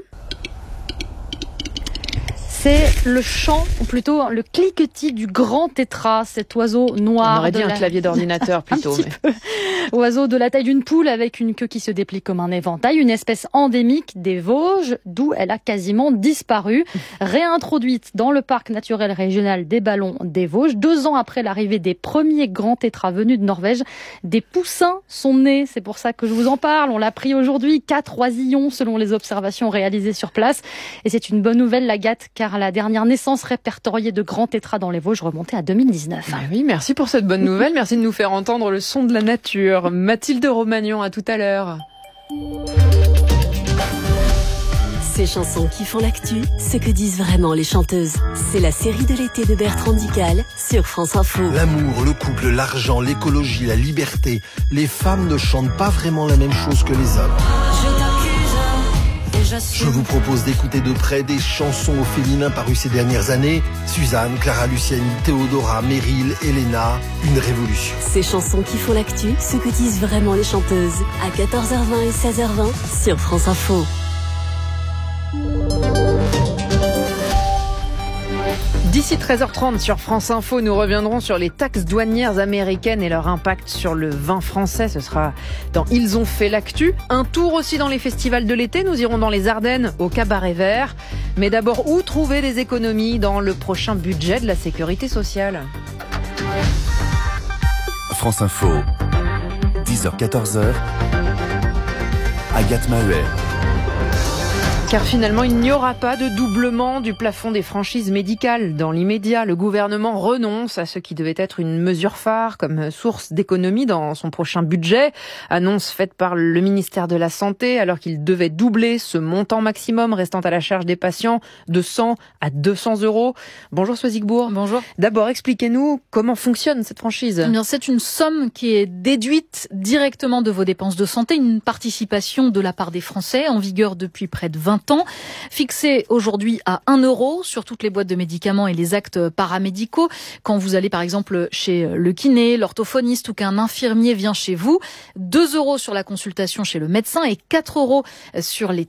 C'est le chant, ou plutôt le cliquetis du grand tétras, cet oiseau noir. On aurait dit un la... clavier d'ordinateur plutôt. un petit mais... peu. Oiseau de la taille d'une poule avec une queue qui se déplie comme un éventail, une espèce endémique des Vosges, d'où elle a quasiment disparu. Réintroduite dans le parc naturel régional des Ballons des Vosges, deux ans après l'arrivée des premiers grands tétras venus de Norvège, des poussins sont nés. C'est pour ça que je vous en parle. On l'a pris aujourd'hui, quatre oisillons selon les observations réalisées sur place. Et c'est une bonne nouvelle, Agathe, car la dernière naissance répertoriée de grands tétras dans les Vosges remontait à deux mille dix-neuf. Ah oui, merci pour cette bonne nouvelle. Merci de nous faire entendre le son de la nature. Mathilde Romagnon, à tout à l'heure. Ces chansons qui font l'actu, ce que disent vraiment les chanteuses. C'est la série de l'été de Bertrand Dical sur France Info. L'amour, le couple, l'argent, l'écologie, la liberté. Les femmes ne chantent pas vraiment la même chose que les hommes. Je vous propose d'écouter de près des chansons au féminin parues ces dernières années. Suzanne, Clara Luciani, Théodora, Meryl, Elena, une révolution. Ces chansons qui font l'actu, ce que disent vraiment les chanteuses. À quatorze heures vingt et seize heures vingt sur France Info. D'ici treize heures trente sur France Info, nous reviendrons sur les taxes douanières américaines et leur impact sur le vin français. Ce sera dans Ils ont fait l'actu. Un tour aussi dans les festivals de l'été. Nous irons dans les Ardennes au Cabaret Vert. Mais d'abord, où trouver des économies dans le prochain budget de la sécurité sociale ? France Info. dix heures quatorze heures, Agathe Maheuer. Car finalement, il n'y aura pas de doublement du plafond des franchises médicales. Dans l'immédiat, le gouvernement renonce à ce qui devait être une mesure phare comme source d'économie dans son prochain budget. Annonce faite par le ministère de la Santé alors qu'il devait doubler ce montant maximum restant à la charge des patients de cent à deux cents euros. Bonjour Soisigbourg. Bonjour. D'abord, expliquez-nous comment fonctionne cette franchise. Eh bien, c'est une somme qui est déduite directement de vos dépenses de santé, une participation de la part des Français en vigueur depuis près de vingt ans, fixé aujourd'hui à un euro sur toutes les boîtes de médicaments et les actes paramédicaux. Quand vous allez par exemple chez le kiné, l'orthophoniste ou qu'un infirmier vient chez vous, deux euros sur la consultation chez le médecin et quatre euros sur les